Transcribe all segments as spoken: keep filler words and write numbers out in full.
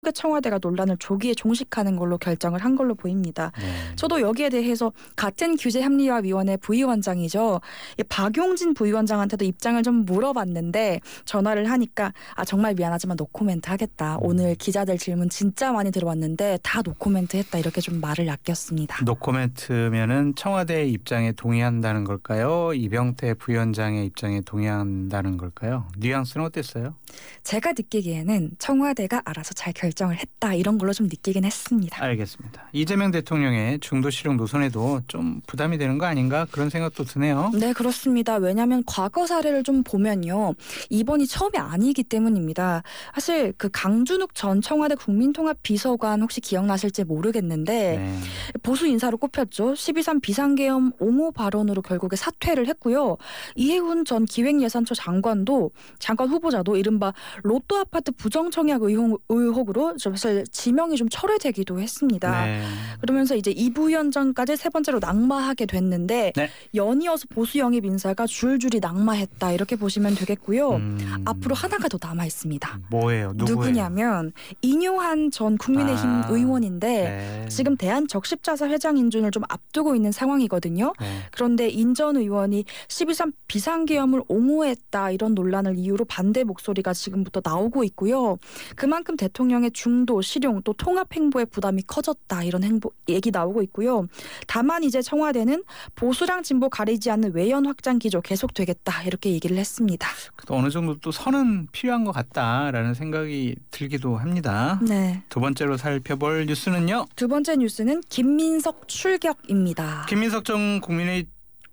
청와대가 논란을 조기에 종식하는 걸로 결정을 한 걸로 보입니다. 네. 저도 여기에 대해서 같은 규제합리화위원회 부위원장이죠. 이 박용진 부위원장한테도 입장을 좀 물어봤는데 전화를 하니까 아 정말 미안하지만 노코멘트 하겠다. 오늘 기자들 질문 진짜 많이 들어왔는데 다 노코멘트 했다. 이렇게 좀 말을 아꼈습니다. 노코멘트면은 청와대 입장에 동의한다는 걸까요? 이병태 부위원장의 입장에 동의한다는 걸까요? 뉘앙스는 어땠어요? 제가 느끼기에는 청와대가 알아서 잘 결정을 했다 이런 걸로 좀 느끼긴 했습니다. 알겠습니다. 이재명 대통령의 중도 실용 노선에도 좀 부담이 되는 거 아닌가 그런 생각도 드네요. 네, 그렇습니다. 왜냐하면 과거 사례를 좀 보면요. 이번이 처음이 아니기 때문입니다. 사실 그 강준욱 전 청와대 국민통합비서관 혹시 기억나실지 모르겠는데 네. 보수 인사로 꼽혔죠. 십이 삼 비상계엄 옹호 발언으로 결국에 사퇴를 했고요. 이해훈 전 기획예산처 장관도 장관 후보자도 이른바 로또 아파트 부정청약 의혹, 의혹으로 사실 지명이 좀 철회되기도 했습니다. 네. 그러면서 이제 이 부위원장까지 세 번째로 낙마하게 됐는데 네. 연이어서 보수 영입 인사가 줄줄이 낙마했다 이렇게 보시면 되겠고요. 음. 앞으로 하나가 더 남아 있습니다. 뭐예요? 누구예요? 누구냐면 인효한 전 국민의힘 아. 의원인데 네. 지금 대한적십자사 회장 인준을 좀 앞두고 있는 상황이거든요. 네. 그런데 인 전 의원이 십이 삼 비상계엄을 옹호했다 이런 논란을 이유로 반대 목소리가 지금부터 나오고 있고요. 그만큼 대통령의 중도, 실용 또 통합 행보의 부담이 커졌다 이런 행보 얘기 나오고 있고요. 다만 이제 청와대는 보수랑 진보 가리지 않는 외연 확장 기조 계속되겠다 이렇게 얘기를 했습니다. 또 어느 정도 또 선은 필요한 것 같다라는 생각이 들기도 합니다. 네. 두 번째로 살펴볼 뉴스는요. 두 번째 뉴스는 김민석 출격입니다. 김민석 전 국민의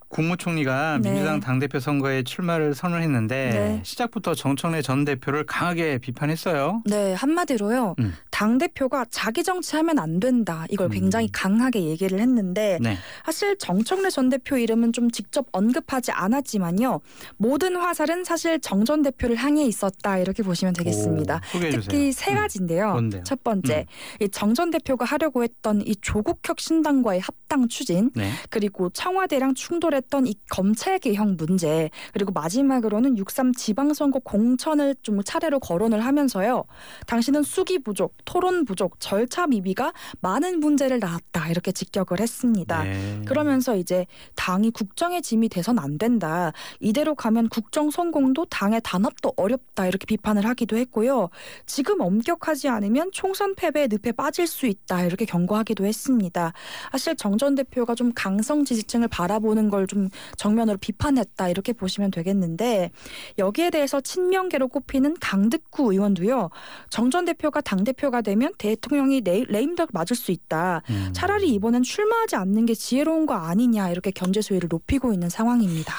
국무총리가 네. 민주당 당대표 선거에 출마를 선언했는데 네. 시작부터 정청래 전 대표를 강하게 비판했어요. 네, 한마디로요. 음. 당대표가 자기 정치하면 안 된다. 이걸 굉장히 음. 강하게 얘기를 했는데 네. 사실 정청래 전 대표 이름은 좀 직접 언급하지 않았지만요. 모든 화살은 사실 정 전 대표를 향해 있었다. 이렇게 보시면 되겠습니다. 오, 소개해 주세요. 특히 세 가지인데요. 음. 뭔데요? 첫 번째, 이 정 전 대표가 하려고 했던 이 조국혁 신당과의 합당 추진, 네. 그리고 청와대랑 충돌했던 이 검찰 개혁 문제, 그리고 마지막으로는 육삼 지방선거 공천을 좀 차례로 거론을 하면서요. 당시는 수기 부족, 토론 부족, 절차 미비가 많은 문제를 낳았다 이렇게 직격을 했습니다. 네. 그러면서 이제 당이 국정의 짐이 돼선 안 된다. 이대로 가면 국정 성공도 당의 단합도 어렵다 이렇게 비판을 하기도 했고요. 지금 엄격하지 않으면 총선 패배의 늪에 빠질 수 있다 이렇게 경고하기도 했습니다. 사실 정 전 대표가 좀 강성 지지층을 바라보는 걸 좀 정면으로 비판했다 이렇게 보시면 되겠는데 여기에 대해서 친명계로 꼽히는 강득구 의원도요. 정 전 대표가 당대표가 되면 대통령이 레, 레임덕 맞을 수 있다. 음. 차라리 이번엔 출마하지 않는 게 지혜로운 거 아니냐 이렇게 견제 수위를 높이고 있는 상황입니다.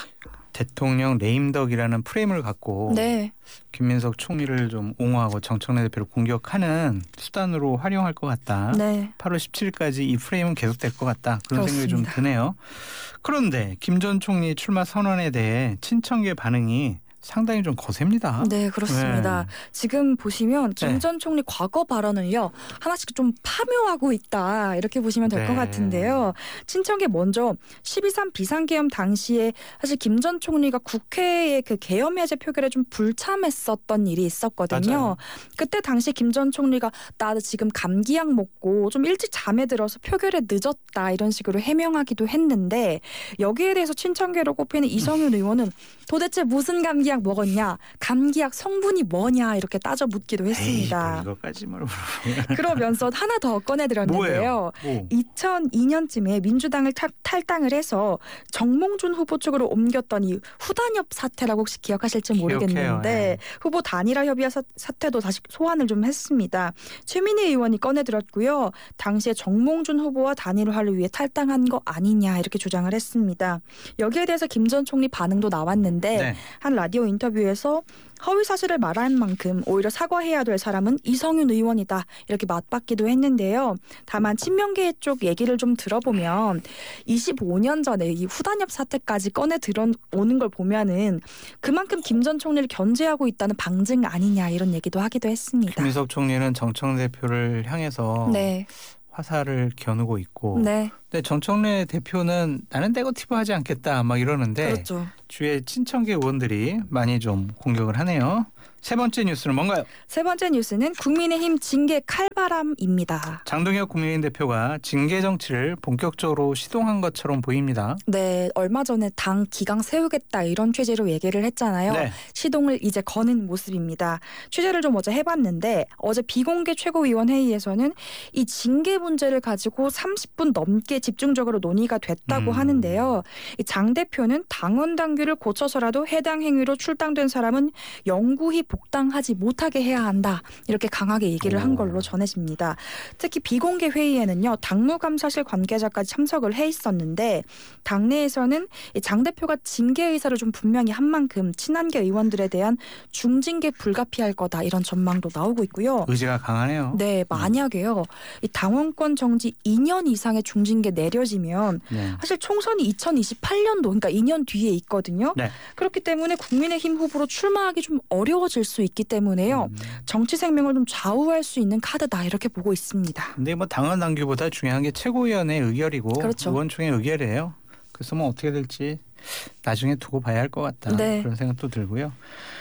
대통령 레임덕이라는 프레임을 갖고 네. 김민석 총리를 좀 옹호하고 정청래 대표를 공격하는 수단으로 활용할 것 같다. 네. 팔월 십칠일까지 이 프레임은 계속될 것 같다. 그런 그렇습니다. 생각이 좀 드네요. 그런데 김 전 총리 출마 선언에 대해 친청계 반응이 상당히 좀 거셉니다. 네, 그렇습니다. 네. 지금 보시면 김 네. 전 총리 과거 발언을요. 하나씩 좀 파묘하고 있다. 이렇게 보시면 될 것 네. 같은데요. 친청계 먼저 십이 삼 비상계엄 당시에 사실 김 전 총리가 국회의 그 계엄 해제 표결에 좀 불참했었던 일이 있었거든요. 맞아요. 그때 당시 김 전 총리가 나 지금 감기약 먹고 좀 일찍 잠에 들어서 표결에 늦었다. 이런 식으로 해명하기도 했는데 여기에 대해서 친청계로 꼽히는 이성윤 의원은 도대체 무슨 감기약 먹었냐, 감기약 성분이 뭐냐 이렇게 따져 묻기도 했습니다. 에이, 뭐 이것까지 뭘 물어보면. 그러면서 하나 더 꺼내드렸는데요. 뭐. 이천이 년쯤에 민주당을 탈, 탈당을 해서 정몽준 후보 쪽으로 옮겼던 이 후단협 사태라고 혹시 기억하실지 모르겠는데 기억해요. 네. 후보 단일화 협의회 사, 사태도 다시 소환을 좀 했습니다. 최민희 의원이 꺼내들었고요. 당시에 정몽준 후보와 단일화를 위해 탈당한 거 아니냐 이렇게 주장을 했습니다. 여기에 대해서 김 전 총리 반응도 나왔는데 네. 한 라디오 인터뷰에서 허위 사실을 말한 만큼 오히려 사과해야 될 사람은 이성윤 의원이다 이렇게 맞받기도 했는데요. 다만 친명계 쪽 얘기를 좀 들어보면 이십오 년 전에 이 후단협 사태까지 꺼내 들어오는 걸 보면은 그만큼 김 전 총리를 견제하고 있다는 방증 아니냐 이런 얘기도 하기도 했습니다. 김민석 총리는 정청래 대표를 향해서 네. 화살을 겨누고 있고 네. 근데 정청래 대표는 나는 네거티브 하지 않겠다 막 이러는데 그렇죠. 주위에 친청계 의원들이 많이 좀 공격을 하네요. 세 번째 뉴스는 뭔가요? 세 번째 뉴스는 국민의힘 징계 칼바람입니다. 장동혁 국민의힘 대표가 징계 정치를 본격적으로 시동한 것처럼 보입니다. 네, 얼마 전에 당 기강 세우겠다 이런 취지로 얘기를 했잖아요. 네. 시동을 이제 거는 모습입니다. 취재를 좀 어제 해봤는데 어제 비공개 최고위원회의에서는 이 징계 문제를 가지고 삼십 분 넘게 집중적으로 논의가 됐다고 음. 하는데요. 이 장 대표는 당원 당규를 고쳐서라도 해당 행위로 출당된 사람은 영구히 복당하지 못하게 해야 한다. 이렇게 강하게 얘기를 한 걸로 전해집니다. 특히 비공개 회의에는요. 당무감사실 관계자까지 참석을 해 있었는데 당내에서는 장 대표가 징계 의사를 좀 분명히 한 만큼 친한계 의원들에 대한 중징계 불가피할 거다. 이런 전망도 나오고 있고요. 의지가 강하네요. 네, 만약에요. 이 당원권 정지 이 년 이상의 중징계 내려지면 네. 사실 총선이 이천이십팔 년도 그러니까 이 년 뒤에 있거든요. 네. 그렇기 때문에 국민의힘 후보로 출마하기 좀 어려워질 수 있기 때문에요. 음. 정치 생명을 좀 좌우할 수 있는 카드다 이렇게 보고 있습니다. 근데 뭐 당원 당규보다 중요한 게 최고위원회 의결이고 그렇죠. 의원총회 의결이에요. 그래서 뭐 어떻게 될지 나중에 두고 봐야 할 것 같다. 네. 그런 생각도 들고요.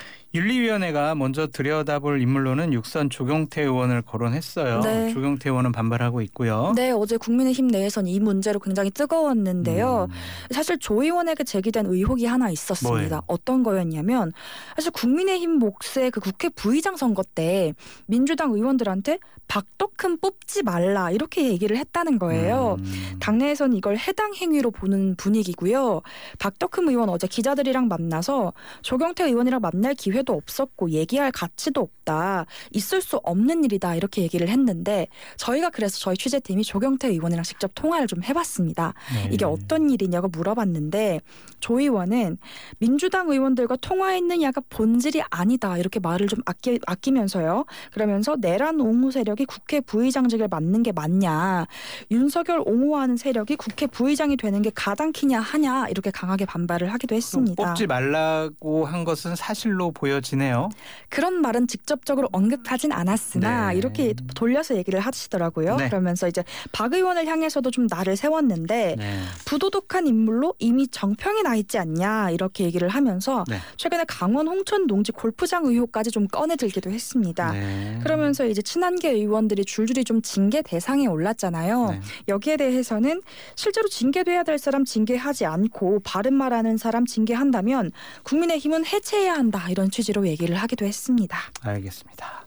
윤리위원회가 먼저 들여다볼 인물로는 육선 조경태 의원을 거론했어요. 네. 조경태 의원은 반발하고 있고요. 네, 어제 국민의힘 내에선 이 문제로 굉장히 뜨거웠는데요. 음. 사실 조 의원에게 제기된 의혹이 하나 있었습니다. 뭐예요? 어떤 거였냐면 사실 국민의힘 몫의 그 국회 부의장 선거 때 민주당 의원들한테 박덕흠 뽑지 말라 이렇게 얘기를 했다는 거예요. 음. 당내에서는 이걸 해당 행위로 보는 분위기고요. 박덕흠 의원 어제 기자들이랑 만나서 조경태 의원이랑 만날 기회도 없었고 얘기할 가치도 없다. 있을 수 없는 일이다. 이렇게 얘기를 했는데 저희가 그래서 저희 취재팀이 조경태 의원이랑 직접 통화를 좀 해봤습니다. 네. 이게 어떤 일이냐고 물어봤는데 조 의원은 민주당 의원들과 통화했느냐가 본질이 아니다. 이렇게 말을 좀 아끼, 아끼면서요. 그러면서 내란 옹호 세력이 국회 부의장직을 맡는 게 맞냐. 윤석열 옹호하는 세력이 국회 부의장이 되는 게 가당키냐 하냐. 이렇게 강하게 반발을 하기도 했습니다. 뽑지 말라고 한 것은 사실로 보여지네요. 그런 말은 직접적으로 언급하진 않았으나 네. 이렇게 돌려서 얘기를 하시더라고요. 네. 그러면서 이제 박 의원을 향해서도 좀 날을 세웠는데 네. 부도덕한 인물로 이미 정평이 나 있지 않냐 이렇게 얘기를 하면서 네. 최근에 강원 홍천 농지 골프장 의혹까지 좀 꺼내들기도 했습니다. 네. 그러면서 이제 친한계 의원들이 줄줄이 좀 징계 대상에 올랐잖아요. 네. 여기에 대해서는 실제로 징계돼야 될 사람 징계하지 않고 바른 말하는 사람 징계한다면 국민의힘은 해체해야 한다 이런 취지로 얘기를 하기도 했습니다. 알겠습니다.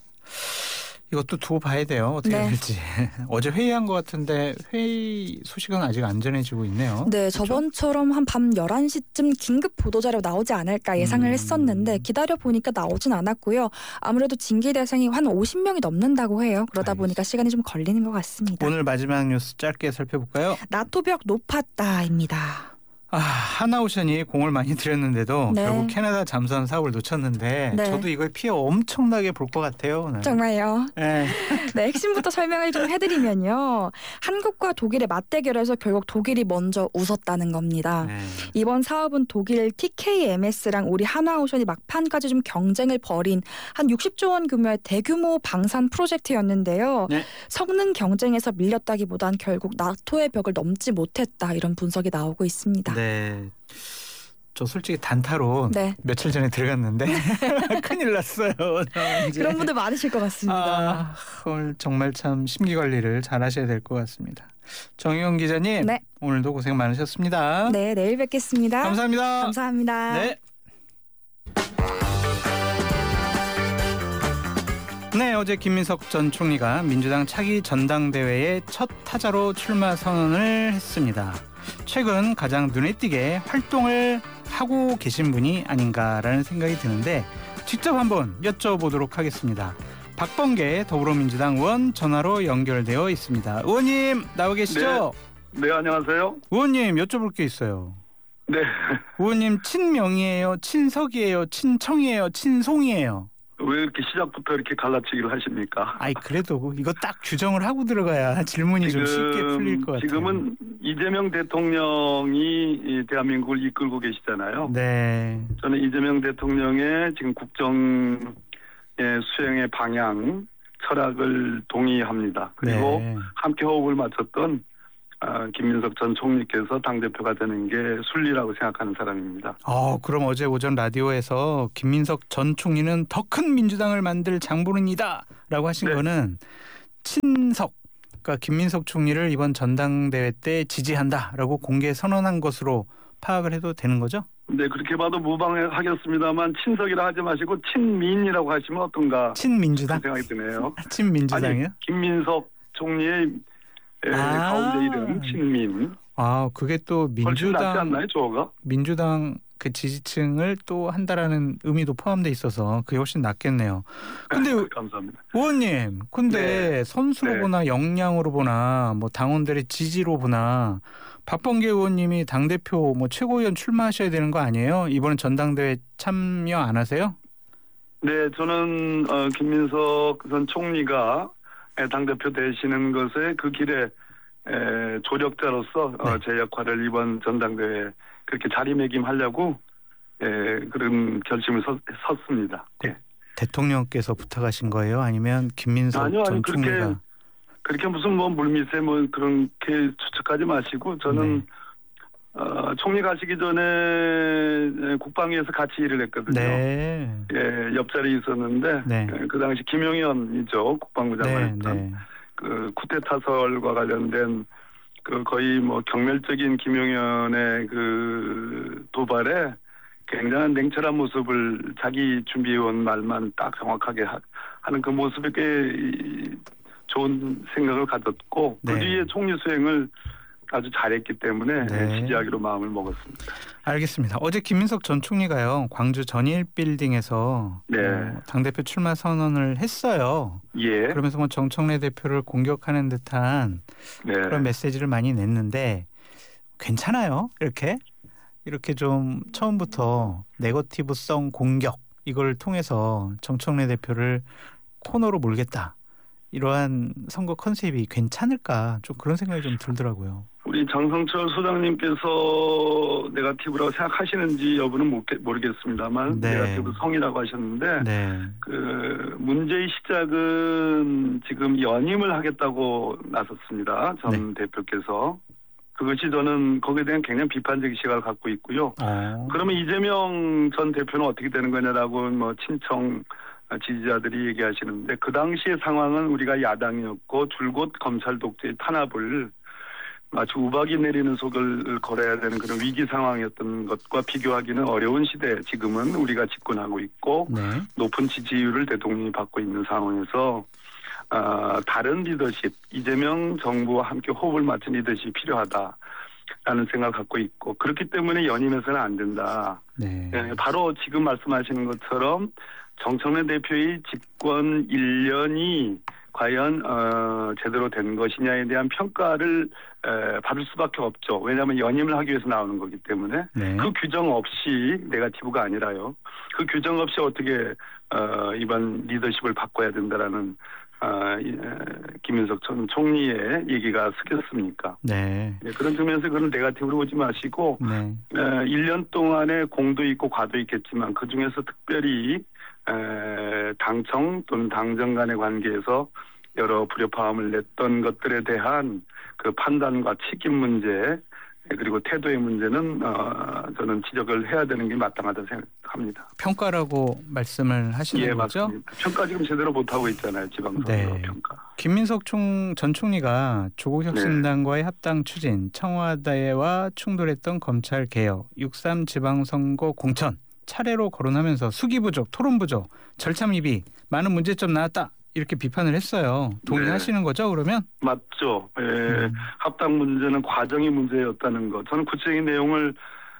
이것도 두고 봐야 돼요. 어떻게 네. 될지. 어제 회의한 것 같은데 회의 소식은 아직 안 전해지고 있네요. 네, 그렇죠? 저번처럼 한 밤 열한 시쯤 긴급 보도자료 나오지 않을까 예상을 음. 했었는데 기다려보니까 나오진 않았고요. 아무래도 징계 대상이 한 오십 명이 넘는다고 해요. 그러다 보니까 알겠습니다. 시간이 좀 걸리는 것 같습니다. 오늘 마지막 뉴스 짧게 살펴볼까요? 나토 벽 높았다입니다. 아, 하나오션이 공을 많이 들였는데도 네. 결국 캐나다 잠수함 사고를 놓쳤는데 네. 저도 이걸 피해 엄청나게 볼 것 같아요. 오늘. 정말요. 네. 네, 핵심부터 설명을 좀 해드리면요. 한국과 독일의 맞대결에서 결국 독일이 먼저 웃었다는 겁니다. 네. 이번 사업은 독일 티케이엠에스랑 우리 하나오션이 막판까지 좀 경쟁을 벌인 한 육십조 원 규모의 대규모 방산 프로젝트였는데요. 네. 성능 경쟁에서 밀렸다기보단 결국 나토의 벽을 넘지 못했다 이런 분석이 나오고 있습니다. 네. 저 솔직히 단타로 네. 며칠 전에 들어갔는데 큰일 났어요. 이제. 그런 분들 많으실 것 같습니다. 아, 오늘 정말 참 심기 관리를 잘 하셔야 될 것 같습니다. 정희용 기자님, 네. 오늘도 고생 많으셨습니다. 네, 내일 뵙겠습니다. 감사합니다. 감사합니다. 네. 네, 어제 김민석 전 총리가 민주당 차기 전당대회에 첫 타자로 출마 선언을 했습니다. 최근 가장 눈에 띄게 활동을 하고 계신 분이 아닌가라는 생각이 드는데 직접 한번 여쭤보도록 하겠습니다. 박범계 더불어민주당 의원 전화로 연결되어 있습니다. 의원님 나와 계시죠? 네, 네 안녕하세요. 의원님 여쭤볼 게 있어요. 네, 의원님 친명이에요? 친석이에요? 친청이에요? 친송이에요? 왜 이렇게 시작부터 이렇게 갈라치기를 하십니까? 아이 그래도 이거 딱 규정을 하고 들어가야 질문이 좀 쉽게 풀릴 것 같아요. 지금은 이재명 대통령이 이 대한민국을 이끌고 계시잖아요. 네. 저는 이재명 대통령의 지금 국정 수행의 방향, 철학을 동의합니다. 그리고 네. 함께 호흡을 맞췄던 아, 김민석 전 총리께서 당대표가 되는 게 순리라고 생각하는 사람입니다. 어, 그럼 어제 오전 라디오에서 김민석 전 총리는 더 큰 민주당을 만들 장본인이다 라고 하신 네. 거는 친석, 그러니까 김민석 총리를 이번 전당대회 때 지지한다라고 공개 선언한 것으로 파악을 해도 되는 거죠? 네, 그렇게 봐도 무방하겠습니다만 친석이라 하지 마시고 친민이라고 하시면 어떤가 친민주당? 그런 생각이 드네요. 친민주당이요? 아니, 김민석 총리의 에, 아. 가운데 이름 친민. 아, 그게 또 훨씬 낫지 민주당 않나요, 저거가? 민주당 그 지지층을 또 한다라는 의미도 포함돼 있어서 그게 훨씬 낫겠네요. 근데 감사합니다. 의원님, 근데 네. 선수로 네. 보나 역량으로 보나 뭐 당원들의 지지로 보나 박범계 의원님이 당대표 뭐 최고위원 출마하셔야 되는 거 아니에요? 이번엔 전당대회 참여 안 하세요? 네, 저는 어, 김민석 전 총리가 당대표 되시는 것에 그 길에 에, 조력자로서 어, 네. 제 역할을 이번 전당대회에 그렇게 자리매김하려고 에, 그런 결심을 섰, 섰습니다. 네. 대통령께서 부탁하신 거예요? 아니면 김민석 아니요, 전 아니, 그렇게 총리가? 그렇게 무슨 뭐 물밑에 뭐 그렇게 추측하지 마시고 저는 네. 어, 총리 가시기 전에 국방위에서 같이 일을 했거든요. 네. 예, 옆자리에 있었는데 네. 예, 그 당시 김용현이죠, 국방부 장관 네, 했던 네. 그 쿠데타설과 관련된 그 거의 뭐 경멸적인 김용현의 그 도발에 굉장한 냉철한 모습을 자기 준비해온 말만 딱 정확하게 하, 하는 그 모습에 꽤 좋은 생각을 가졌고 네. 그 뒤에 총리 수행을 아주 잘했기 때문에 네. 지지하기로 마음을 먹었습니다. 알겠습니다. 어제 김민석 전 총리가요, 광주 전일 빌딩에서 네. 어, 당대표 출마 선언을 했어요. 예. 그러면서 뭐 정청래 대표를 공격하는 듯한 네. 그런 메시지를 많이 냈는데 괜찮아요? 이렇게 이렇게 좀 처음부터 네거티브성 공격 이걸 통해서 정청래 대표를 코너로 몰겠다. 이러한 선거 컨셉이 괜찮을까? 좀 그런 생각이 좀 들더라고요. 우리 장성철 소장님께서 네거티브라고 생각하시는지 여부는 모르겠습니다만 네. 네거티브 성이라고 하셨는데 네. 그 문제의 시작은 지금 연임을 하겠다고 나섰습니다. 전 네. 대표께서. 그것이 저는 거기에 대한 굉장히 비판적 시각을 갖고 있고요. 어. 그러면 이재명 전 대표는 어떻게 되는 거냐라고 뭐 친청 지지자들이 얘기하시는데 그 당시의 상황은 우리가 야당이었고 줄곧 검찰 독재의 탄압을 마치 우박이 내리는 속을 걸어야 되는 그런 위기 상황이었던 것과 비교하기는 어려운 시대. 지금은 우리가 집권하고 있고 네. 높은 지지율을 대통령이 받고 있는 상황에서 어, 다른 리더십, 이재명 정부와 함께 호흡을 맞춘 리더십이 필요하다라는 생각을 갖고 있고 그렇기 때문에 연임해서는 안 된다. 네. 네, 바로 지금 말씀하시는 것처럼 정청래 대표의 집권 일 년이 과연 어, 제대로 된 것이냐에 대한 평가를 에, 받을 수밖에 없죠. 왜냐하면 연임을 하기 위해서 나오는 거기 때문에 네. 그 규정 없이 네거티브가 아니라요. 그 규정 없이 어떻게 어, 이번 리더십을 바꿔야 된다라는 어, 이, 에, 김민석 전 총리의 얘기가 쓰겠습니까? 네. 네, 그런 측면에서 그런 네거티브로 오지 마시고 네. 에, 일 년 동안에 공도 있고 과도 있겠지만 그중에서 특별히 에, 당청 또는 당정 간의 관계에서 여러 불협화음을 냈던 것들에 대한 그 판단과 책임 문제 그리고 태도의 문제는 어, 저는 지적을 해야 되는 게 마땅하다고 생각합니다. 평가라고 말씀을 하시는 예, 거죠? 맞습니다. 평가 지금 제대로 못하고 있잖아요. 지방선거 네. 평가. 김민석 총, 전 총리가 조국혁신당과의 합당 추진, 청와대와 충돌했던 검찰 개혁, 육삼 지방선거 공천 차례로 거론하면서 수기 부족, 토론 부족, 절차 미비, 많은 문제점 나왔다. 이렇게 비판을 했어요. 동의하시는 네. 거죠, 그러면? 맞죠. 예, 음. 합당 문제는 과정이 문제였다는 것. 저는 구체적인 내용을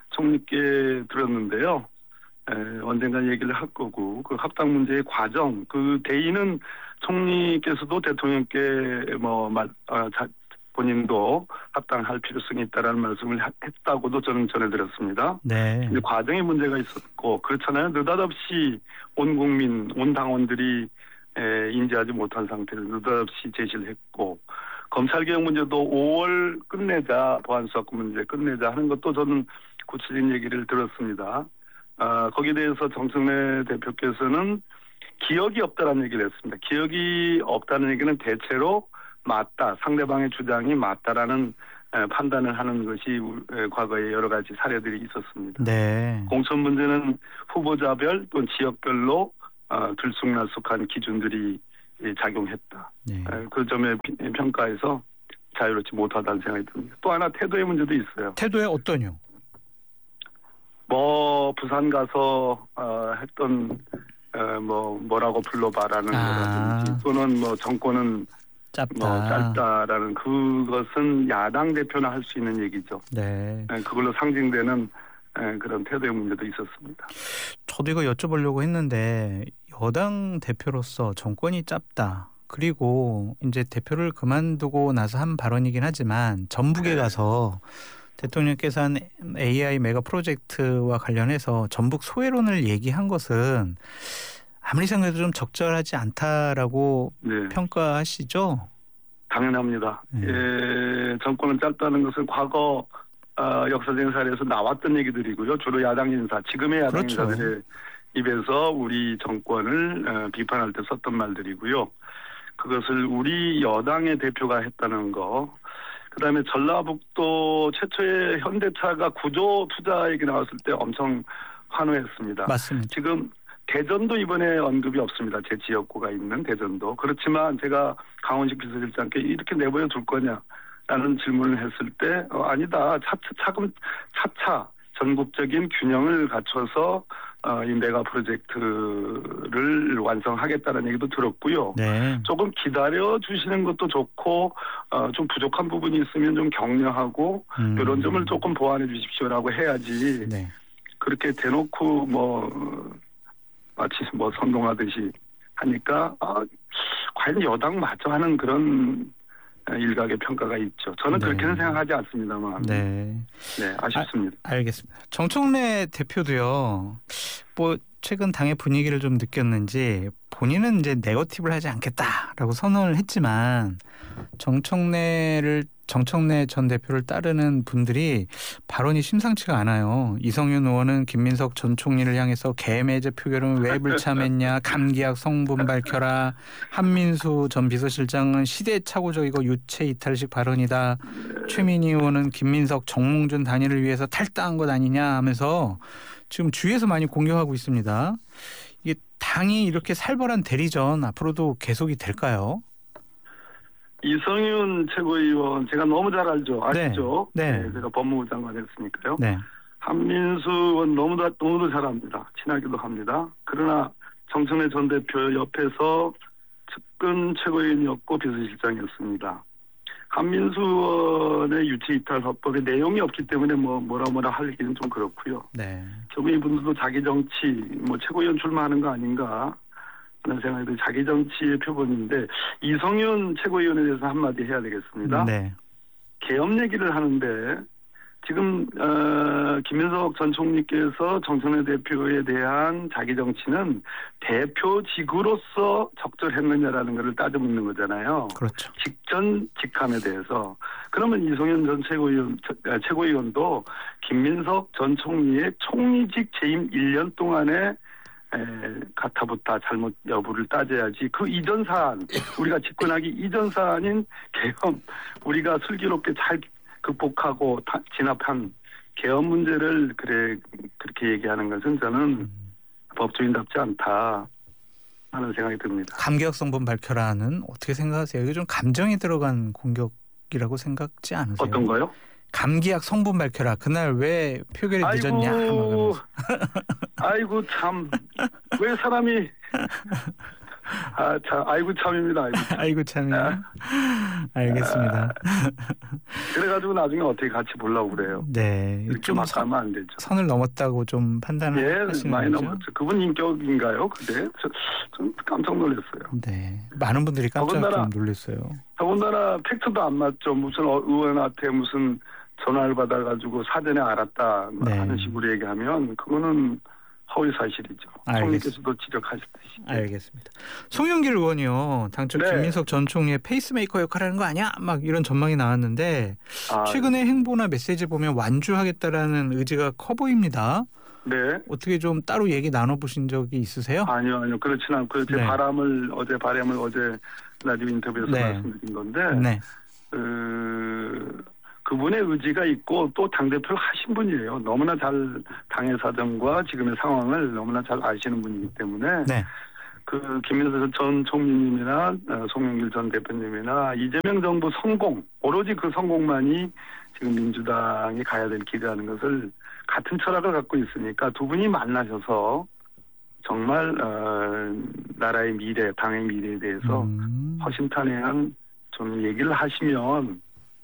총리께 들었는데요. 에, 언젠가 얘기를 할 거고 그 합당 문제의 과정, 그 대의는 총리께서도 대통령께 뭐 말, 어, 자, 본인도 합당할 필요성이 있다라는 말씀을 했다고도 저는 전해드렸습니다. 네. 근데 과정에 문제가 있었고 그렇잖아요. 느닷없이 온 국민, 온 당원들이 에, 인지하지 못한 상태를 느닷없이 제시를 했고 검찰개혁 문제도 오월 끝내자, 보안수사권 문제 끝내자 하는 것도 저는 구체적인 얘기를 들었습니다. 아, 거기에 대해서 정청래 대표께서는 기억이 없다라는 얘기를 했습니다. 기억이 없다는 얘기는 대체로 맞다, 상대방의 주장이 맞다라는 판단을 하는 것이 과거에 여러 가지 사례들이 있었습니다. 네. 공천 문제는 후보자별 또는 지역별로 들쑥날쑥한 기준들이 작용했다. 네. 그 점에 평가에서 자유롭지 못하다는 생각이 듭니다. 또 하나 태도의 문제도 있어요. 태도에 어떠뇨? 뭐 부산 가서 어, 했던 어, 뭐 뭐라고 불러봐라는 아. 거라든지 또는 뭐 정권은 짧다. 뭐 짧다라는 그것은 야당 대표나 할 수 있는 얘기죠. 네. 그걸로 상징되는 그런 태도의 문제도 있었습니다. 저도 이거 여쭤보려고 했는데 여당 대표로서 정권이 짧다. 그리고 이제 대표를 그만두고 나서 한 발언이긴 하지만 전북에 네. 가서 대통령께서 한 에이아이 메가 프로젝트와 관련해서 전북 소외론을 얘기한 것은 아무리 생각해도 좀 적절하지 않다라고 네. 평가하시죠? 당연합니다. 네. 예, 정권은 짧다는 것은 과거 어, 역사적인 사례에서 나왔던 얘기들이고요. 주로 야당 인사, 지금의 야당 그렇죠. 인사들의 입에서 우리 정권을 어, 비판할 때 썼던 말들이고요. 그것을 우리 여당의 대표가 했다는 거. 그다음에 전라북도 최초의 현대차가 구조 투자 얘기 나왔을 때 엄청 환호했습니다. 맞습니다. 지금 대전도 이번에 언급이 없습니다. 제 지역구가 있는 대전도. 그렇지만 제가 강원식 비서실장께 이렇게 내버려 둘 거냐라는 질문을 했을 때 어, 아니다. 차차 차금 차차 전국적인 균형을 갖춰서 어, 이 메가 프로젝트를 완성하겠다는 얘기도 들었고요. 네. 조금 기다려 주시는 것도 좋고 어, 좀 부족한 부분이 있으면 좀 격려하고 음. 이런 점을 조금 보완해 주십시오라고 해야지. 네. 그렇게 대놓고 뭐 마치 뭐 선동하듯이 하니까 아, 과연 여당 맞죠 하는 그런 일각의 평가가 있죠. 저는 네. 그렇게는 생각하지 않습니다만. 네. 네, 아쉽습니다. 아, 알겠습니다. 정청래 대표도요. 뭐 최근 당의 분위기를 좀 느꼈는지 본인은 이제 네거티브를 하지 않겠다라고 선언을 했지만 정청래를 정청래 전 대표를 따르는 분들이 발언이 심상치가 않아요. 이성윤 의원은 김민석 전 총리를 향해서 개매제 표결은 왜 불참했냐. 감기약 성분 밝혀라. 한민수 전 비서실장은 시대착오적이고 유체 이탈식 발언이다. 최민희 의원은 김민석 정몽준 단일을 위해서 탈당한 것 아니냐 하면서 지금 주위에서 많이 공격하고 있습니다. 이게 당이 이렇게 살벌한 대리전 앞으로도 계속이 될까요? 이성윤 최고위원 제가 너무 잘 알죠. 아시죠? 네. 네. 네, 제가 법무부 장관 했으니까요. 네. 한민수 의원 너무도 너무도 잘 압니다. 친하기도 합니다. 그러나 정청래 전 대표 옆에서 측근 최고위원이었고 비서실장이었습니다. 한민수 의원의 유체 이탈 화법에 내용이 없기 때문에 뭐 뭐라 뭐라 하기는 좀 그렇고요. 네. 결국 이분들도 자기 정치 뭐 최고위원 출마하는 거 아닌가 하는 생각이 들 자기 정치의 표본인데 이성윤 최고위원에 대해서 한마디 해야 되겠습니다. 네. 계엄 얘기를 하는데 지금 어, 김민석 전 총리께서 정청래 대표에 대한 자기 정치는 대표직으로서 적절했느냐라는 것을 따져 묻는 거잖아요. 그렇죠. 직전 직함에 대해서. 그러면 이성윤 전 최고위원, 최고위원도 김민석 전 총리의 총리직 재임 일 년 동안에 에, 가타부타 잘못 여부를 따져야지 그 이전 사안, 우리가 집권하기 이전 사안인 계엄, 우리가 슬기롭게 잘 극복하고 다, 진압한 계엄 문제를 그래 그렇게 얘기하는 것은 저는 음. 법조인답지 않다 하는 생각이 듭니다. 감기약 성분 밝혀라는 어떻게 생각하세요? 이게 좀 감정이 들어간 공격이라고 생각지 않으세요? 어떤 거요? 감기약 성분 밝혀라. 그날 왜 표결이 늦었냐? 아이고, 아이고 참 왜 사람이 아, 참, 아이고 참입니다. 아이고, 참. 아이고 참이요. 아, 알겠습니다. 아, 그래가지고 나중에 어떻게 같이 보려고 그래요. 네, 좀 막 가면 안 되죠. 선을 넘었다고 좀 판단을 예, 하시는 많이 거죠? 넘었죠. 그분 인격인가요? 그게 좀 깜짝 놀랐어요. 네, 많은 분들이 깜짝 더군다나, 좀 놀랐어요. 더군다나 팩트도 안 맞죠. 무슨 의원한테 무슨 전화를 받아가지고 사전에 알았다 네. 하는 식으로 얘기하면 그거는 허위 사실이죠. 총리께서도 지적하셨듯이. 알겠습니다. 송영길 의원이요. 당초 네. 김민석 전 총리의 페이스메이커 역할을 하는 거 아니야? 막 이런 전망이 나왔는데 아, 최근의 행보나 메시지 보면 완주하겠다라는 의지가 커 보입니다. 네. 어떻게 좀 따로 얘기 나눠보신 적이 있으세요? 아니요. 아니요. 그렇지는 않고요. 제 네. 바람을 어제 바람을 어제 라디오 인터뷰에서 네. 말씀드린 건데 네. 그, 그분의 의지가 있고 또 당대표를 하신 분이에요. 너무나 잘 당의 사정과 지금의 상황을 너무나 잘 아시는 분이기 때문에 네. 그 김민석 전 총리님이나 송영길 전 대표님이나 이재명 정부 성공, 오로지 그 성공만이 지금 민주당이 가야 될 길이라는 것을 같은 철학을 갖고 있으니까 두 분이 만나셔서 정말 어, 나라의 미래, 당의 미래에 대해서 음. 허심탄회한 좀 얘기를 하시면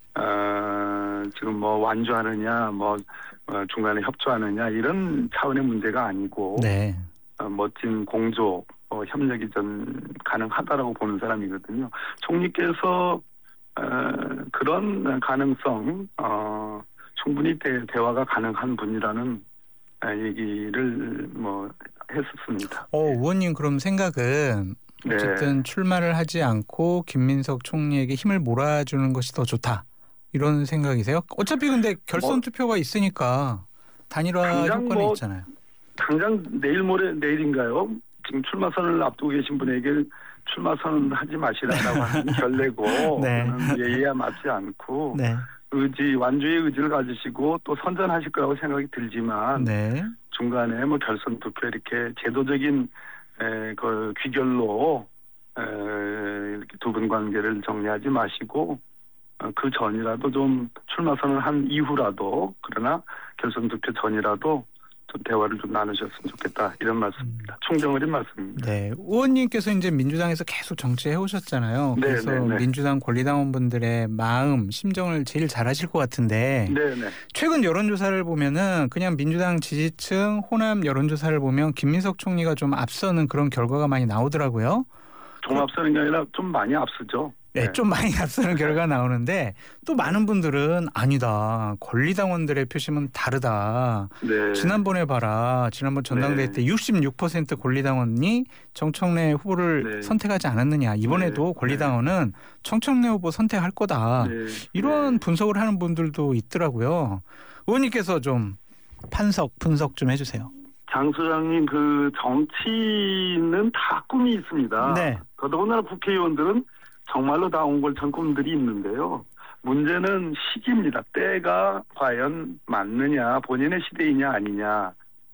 어, 지금 뭐 완주하느냐, 뭐 어, 중간에 협조하느냐 이런 차원의 문제가 아니고 네. 어, 멋진 공조, 어, 협력이 전 가능하다라고 보는 사람이거든요. 총리께서 어, 그런 가능성 어, 충분히 대, 대화가 가능한 분이라는 어, 얘기를 뭐 했었습니다. 어, 의원님 그럼 생각은 네. 어쨌든 출마를 하지 않고 김민석 총리에게 힘을 몰아주는 것이 더 좋다. 이런 생각이세요? 어차피 근데 결선 뭐, 투표가 있으니까 단일화 당장 효과는 뭐 있잖아요. 당장 내일 모레 내일인가요? 지금 출마 선언을 앞두고 계신 분에게 출마 선언 하지 마시라고 하는 결례고 네. 그는 예의에 맞지 않고 네. 의지 완주의 의지를 가지시고 또 선전하실 거라고 생각이 들지만 네. 중간에 뭐 결선 투표 이렇게 제도적인 에, 그 귀결로 에, 이렇게 두 분 관계를 정리하지 마시고 어, 그 전이라도 좀 출마 선언한 이후라도 그러나 결선 투표 전이라도 좀 대화를 좀 나누셨으면 좋겠다 이런 말씀입니다. 충정어린 말씀입니다. 네, 의원님께서 이제 민주당에서 계속 정치해 오셨잖아요. 네, 그래서 네, 네. 민주당 권리당원분들의 마음, 심정을 제일 잘 아실 것 같은데 네네. 최근 여론조사를 보면은 그냥 민주당 지지층 호남 여론조사를 보면 김민석 총리가 좀 앞서는 그런 결과가 많이 나오더라고요. 좀 앞서는 게 아니라 좀 많이 앞서죠. 네, 네. 좀 많이 앞서는 결과가 나오는데 또 많은 분들은 아니다. 권리당원들의 표심은 다르다. 네. 지난번에 봐라. 지난번 전당대회 네. 때 육십육 퍼센트 권리당원이 정청래 후보를 네. 선택하지 않았느냐. 이번에도 네. 권리당원은 정청래 후보 선택할 거다. 네. 이런 네. 분석을 하는 분들도 있더라고요. 의원님께서 좀 판석, 분석 좀 해주세요. 장 소장님 그 정치는 다 꿈이 있습니다. 네. 더더군다나 국회의원들은 정말로 다 옹골찬 꿈들이 있는데요. 문제는 시기입니다. 때가 과연 맞느냐, 본인의 시대이냐 아니냐라는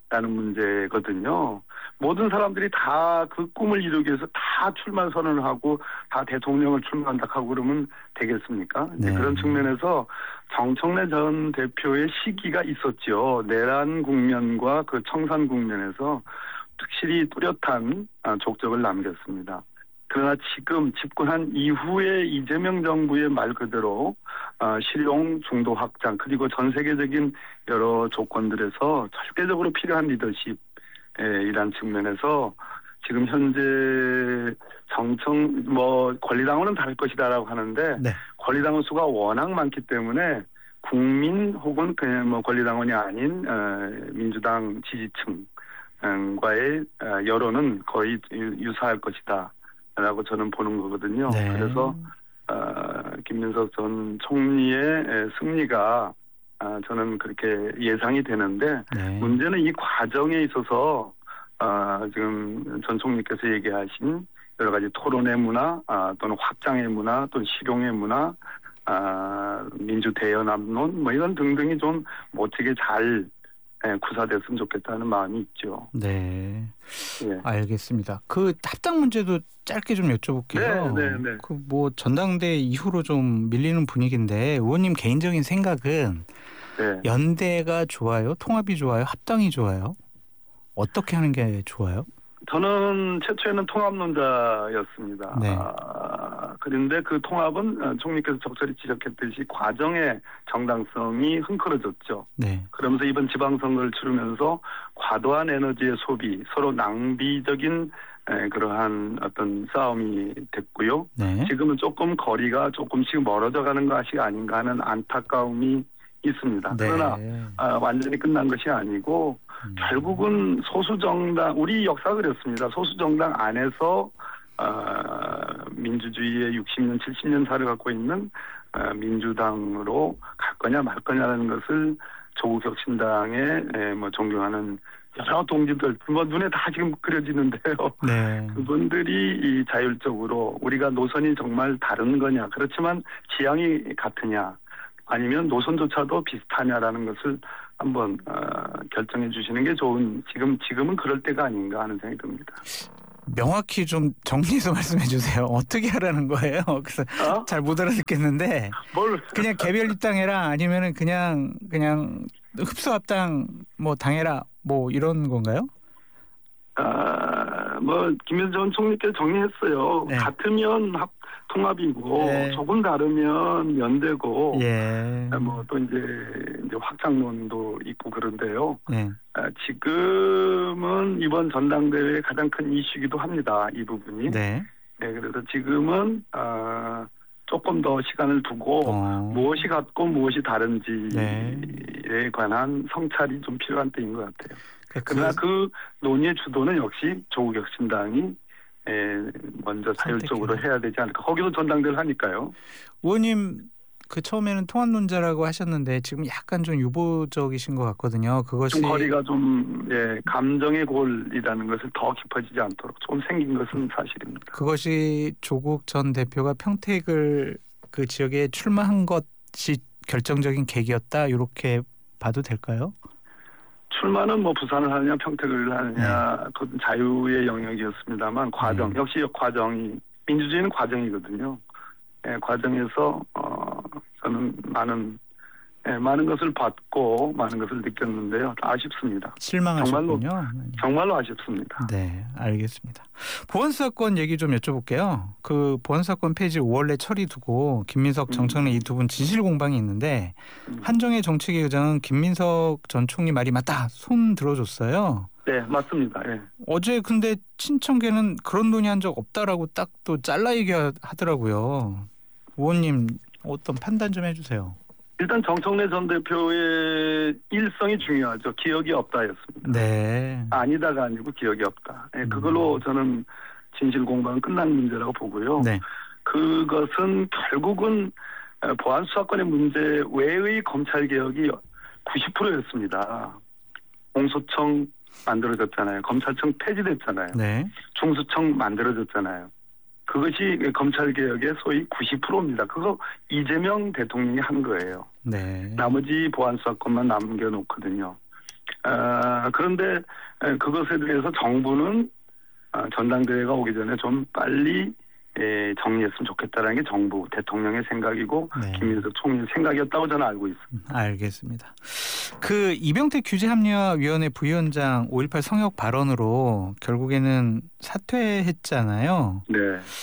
문제거든요. 모든 사람들이 다 그 꿈을 이루기 위해서 다 출마 선언을 하고 다 대통령을 출마한다 하고 그러면 되겠습니까? 네. 그런 측면에서 정청래 전 대표의 시기가 있었죠. 내란 국면과 그 청산 국면에서 확실히 뚜렷한 족적을 남겼습니다. 그러나 지금 집권한 이후에 이재명 정부의 말 그대로 실용 중도 확장 그리고 전 세계적인 여러 조건들에서 절대적으로 필요한 리더십이란 측면에서 지금 현재 정청 뭐 권리당원은 다를 것이다라고 하는데 네. 권리당원 수가 워낙 많기 때문에 국민 혹은 그냥 뭐 권리당원이 아닌 민주당 지지층과의 여론은 거의 유사할 것이다. 라고 저는 보는 거거든요. 네. 그래서 어, 김민석 전 총리의 승리가 어, 저는 그렇게 예상이 되는데 네. 문제는 이 과정에 있어서 어, 지금 전 총리께서 얘기하신 여러 가지 토론의 문화 어, 또는 확장의 문화 또는 실용의 문화 어, 민주대연합론 뭐 이런 등등이 좀 못지게 잘 네, 구사됐으면 좋겠다는 마음이 있죠. 네, 예. 알겠습니다. 그 합당 문제도 짧게 좀 여쭤볼게요. 네, 네, 네. 그 뭐 전당대 이후로 좀 밀리는 분위기인데 의원님 개인적인 생각은 네. 연대가 좋아요, 통합이 좋아요, 합당이 좋아요? 어떻게 하는 게 좋아요? 저는 최초에는 통합론자였습니다. 네. 아, 그런데 그 통합은 총리께서 적절히 지적했듯이 과정의 정당성이 흥크러졌죠. 네. 그러면서 이번 지방선거를 치르면서 과도한 에너지의 소비, 서로 낭비적인 에, 그러한 어떤 싸움이 됐고요. 네. 지금은 조금 거리가 조금씩 멀어져가는 것이 아닌가 하는 안타까움이 있습니다. 네. 그러나 아, 완전히 끝난 것이 아니고 음. 결국은 소수정당, 우리 역사가 그랬습니다. 소수정당 안에서 어, 민주주의의 육십 년, 칠십 년 사를 갖고 있는 어, 민주당으로 갈 거냐 말 거냐라는 것을 조국 혁신당에 에, 뭐 존경하는 여러 동지들, 뭐 눈에 다 지금 그려지는데요. 네. 그분들이 이 자율적으로 우리가 노선이 정말 다른 거냐, 그렇지만 지향이 같으냐, 아니면 노선조차도 비슷하냐라는 것을 한번 어, 결정해 주시는 게 좋은 지금 지금은 그럴 때가 아닌가 하는 생각이 듭니다. 명확히 좀 정리해서 말씀해 주세요. 어떻게 하라는 거예요? 그래서 어? 잘 못 알아듣겠는데 뭘 그냥 개별 입당해라 아니면은 그냥 그냥 흡수 합당 뭐 당해라 뭐 이런 건가요? 아, 뭐 김현수 전 총리께서 정리했어요. 네. 같으면 합, 통합이고 네. 조금 다르면 연대고 예. 뭐 또 이제 이제 확장론도 있고 그런데요. 예. 아, 지금은 이번 전당대회의 가장 큰 이슈이기도 합니다. 이 부분이. 네. 네, 그래서 지금은 아, 조금 더 시간을 두고 어. 무엇이 같고 무엇이 다른지에 네. 관한 성찰이 좀 필요한 때인 것 같아요. 그, 그러나 그 논의의 주도는 역시 조국혁신당이 에, 먼저 자율적으로 해야 되지 않을까. 거기도 전당대회를 하니까요. 의원님 그 처음에는 통합론자라고 하셨는데 지금 약간 좀 유보적이신 것 같거든요. 그것이 좀 거리가 좀 예, 감정의 골이라는 것을 더 깊어지지 않도록 좀 생긴 것은 사실입니다. 그것이 조국 전 대표가 평택을 그 지역에 출마한 것이 결정적인 계기였다 이렇게 봐도 될까요? 출마는 뭐 부산을 하느냐 평택을 하느냐 네. 그건 자유의 영역이었습니다만 과정 네. 역시 과정이 민주주의는 과정이거든요. 예, 과정에서 어, 저는 많은 예, 많은 것을 받고 많은 것을 느꼈는데요. 아쉽습니다. 실망하셨군요. 정말로, 정말로 아쉽습니다. 네, 알겠습니다. 보안사건 얘기 좀 여쭤볼게요. 그 보안사건 폐지 오월 내 처리 두고 김민석, 정청래 이 두 분 진실 공방이 있는데 음. 한정혜 정책위 의장은 김민석 전 총리 말이 맞다 손 들어줬어요. 네, 맞습니다. 예. 어제 근데 친청계는 그런 논의한 적 없다라고 딱 또 잘라 얘기하더라고요. 의원님 어떤 판단 좀 해주세요. 일단 정청래 전 대표의 일성이 중요하죠. 기억이 없다였습니다. 네. 아니다가 아니고 기억이 없다. 예, 그걸로 저는 진실 공방은 끝난 문제라고 보고요. 네. 그것은 결국은 보안 수사권의 문제 외의 검찰 개혁이 구십 퍼센트였습니다. 공소청 만들어졌잖아요. 검찰청 폐지됐잖아요. 네. 중수청 만들어졌잖아요. 그것이 검찰개혁의 소위 구십 퍼센트입니다. 그거 이재명 대통령이 한 거예요. 네. 나머지 보안수사권만 남겨놓거든요. 아, 그런데 그것에 대해서 정부는 전당대회가 오기 전에 좀 빨리 정리했으면 좋겠다는 게 정부 대통령의 생각이고 네. 김민석 총리의 생각이었다고 저는 알고 있습니다. 알겠습니다. 그 이병택 규제합리화위원회 부위원장 오일팔 성역 발언으로 결국에는 사퇴했잖아요. 네.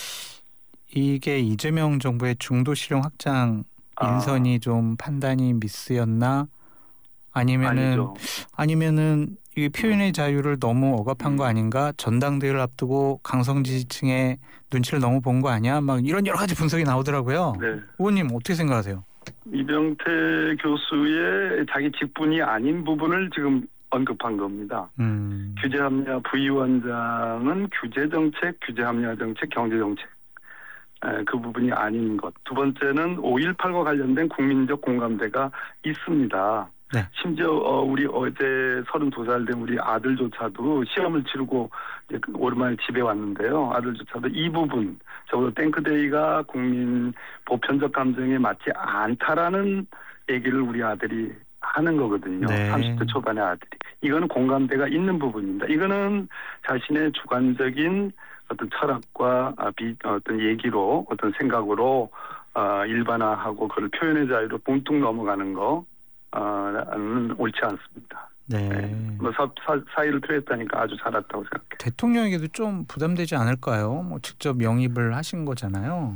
이게 이재명 정부의 중도 실형 확장 인선이 아. 좀 판단이 미스였나? 아니면은 아니죠. 아니면은 이 표현의 자유를 너무 억압한 거 아닌가? 전당대회를 앞두고 강성 지지층의 눈치를 너무 본 거 아니야? 막 이런 여러 가지 분석이 나오더라고요. 네. 의원님 어떻게 생각하세요? 이병택 교수의 자기 직분이 아닌 부분을 지금 언급한 겁니다. 음. 규제합리화 부위원장은 규제정책, 규제합리화정책, 경제정책. 그 부분이 아닌 것. 두 번째는 오일팔과 관련된 국민적 공감대가 있습니다. 네. 심지어 우리 어제 서른두 살 된 우리 아들조차도 시험을 치르고 오랜만에 집에 왔는데요. 아들조차도 이 부분, 적어도 탱크데이가 국민 보편적 감정에 맞지 않다라는 얘기를 우리 아들이 하는 거거든요. 네. 삼십 대 초반의 아들이. 이거는 공감대가 있는 부분입니다. 이거는 자신의 주관적인 어떤 철학과 어떤 얘기로 어떤 생각으로 일반화하고 그걸 표현의 자유로 뭉뚱 넘어가는 거 는 옳지 않습니다. 네. 네. 뭐 사, 사, 사의를 표했다니까 아주 잘했다고 생각해요. 대통령에게도 좀 부담되지 않을까요? 뭐 직접 영입을 하신 거잖아요.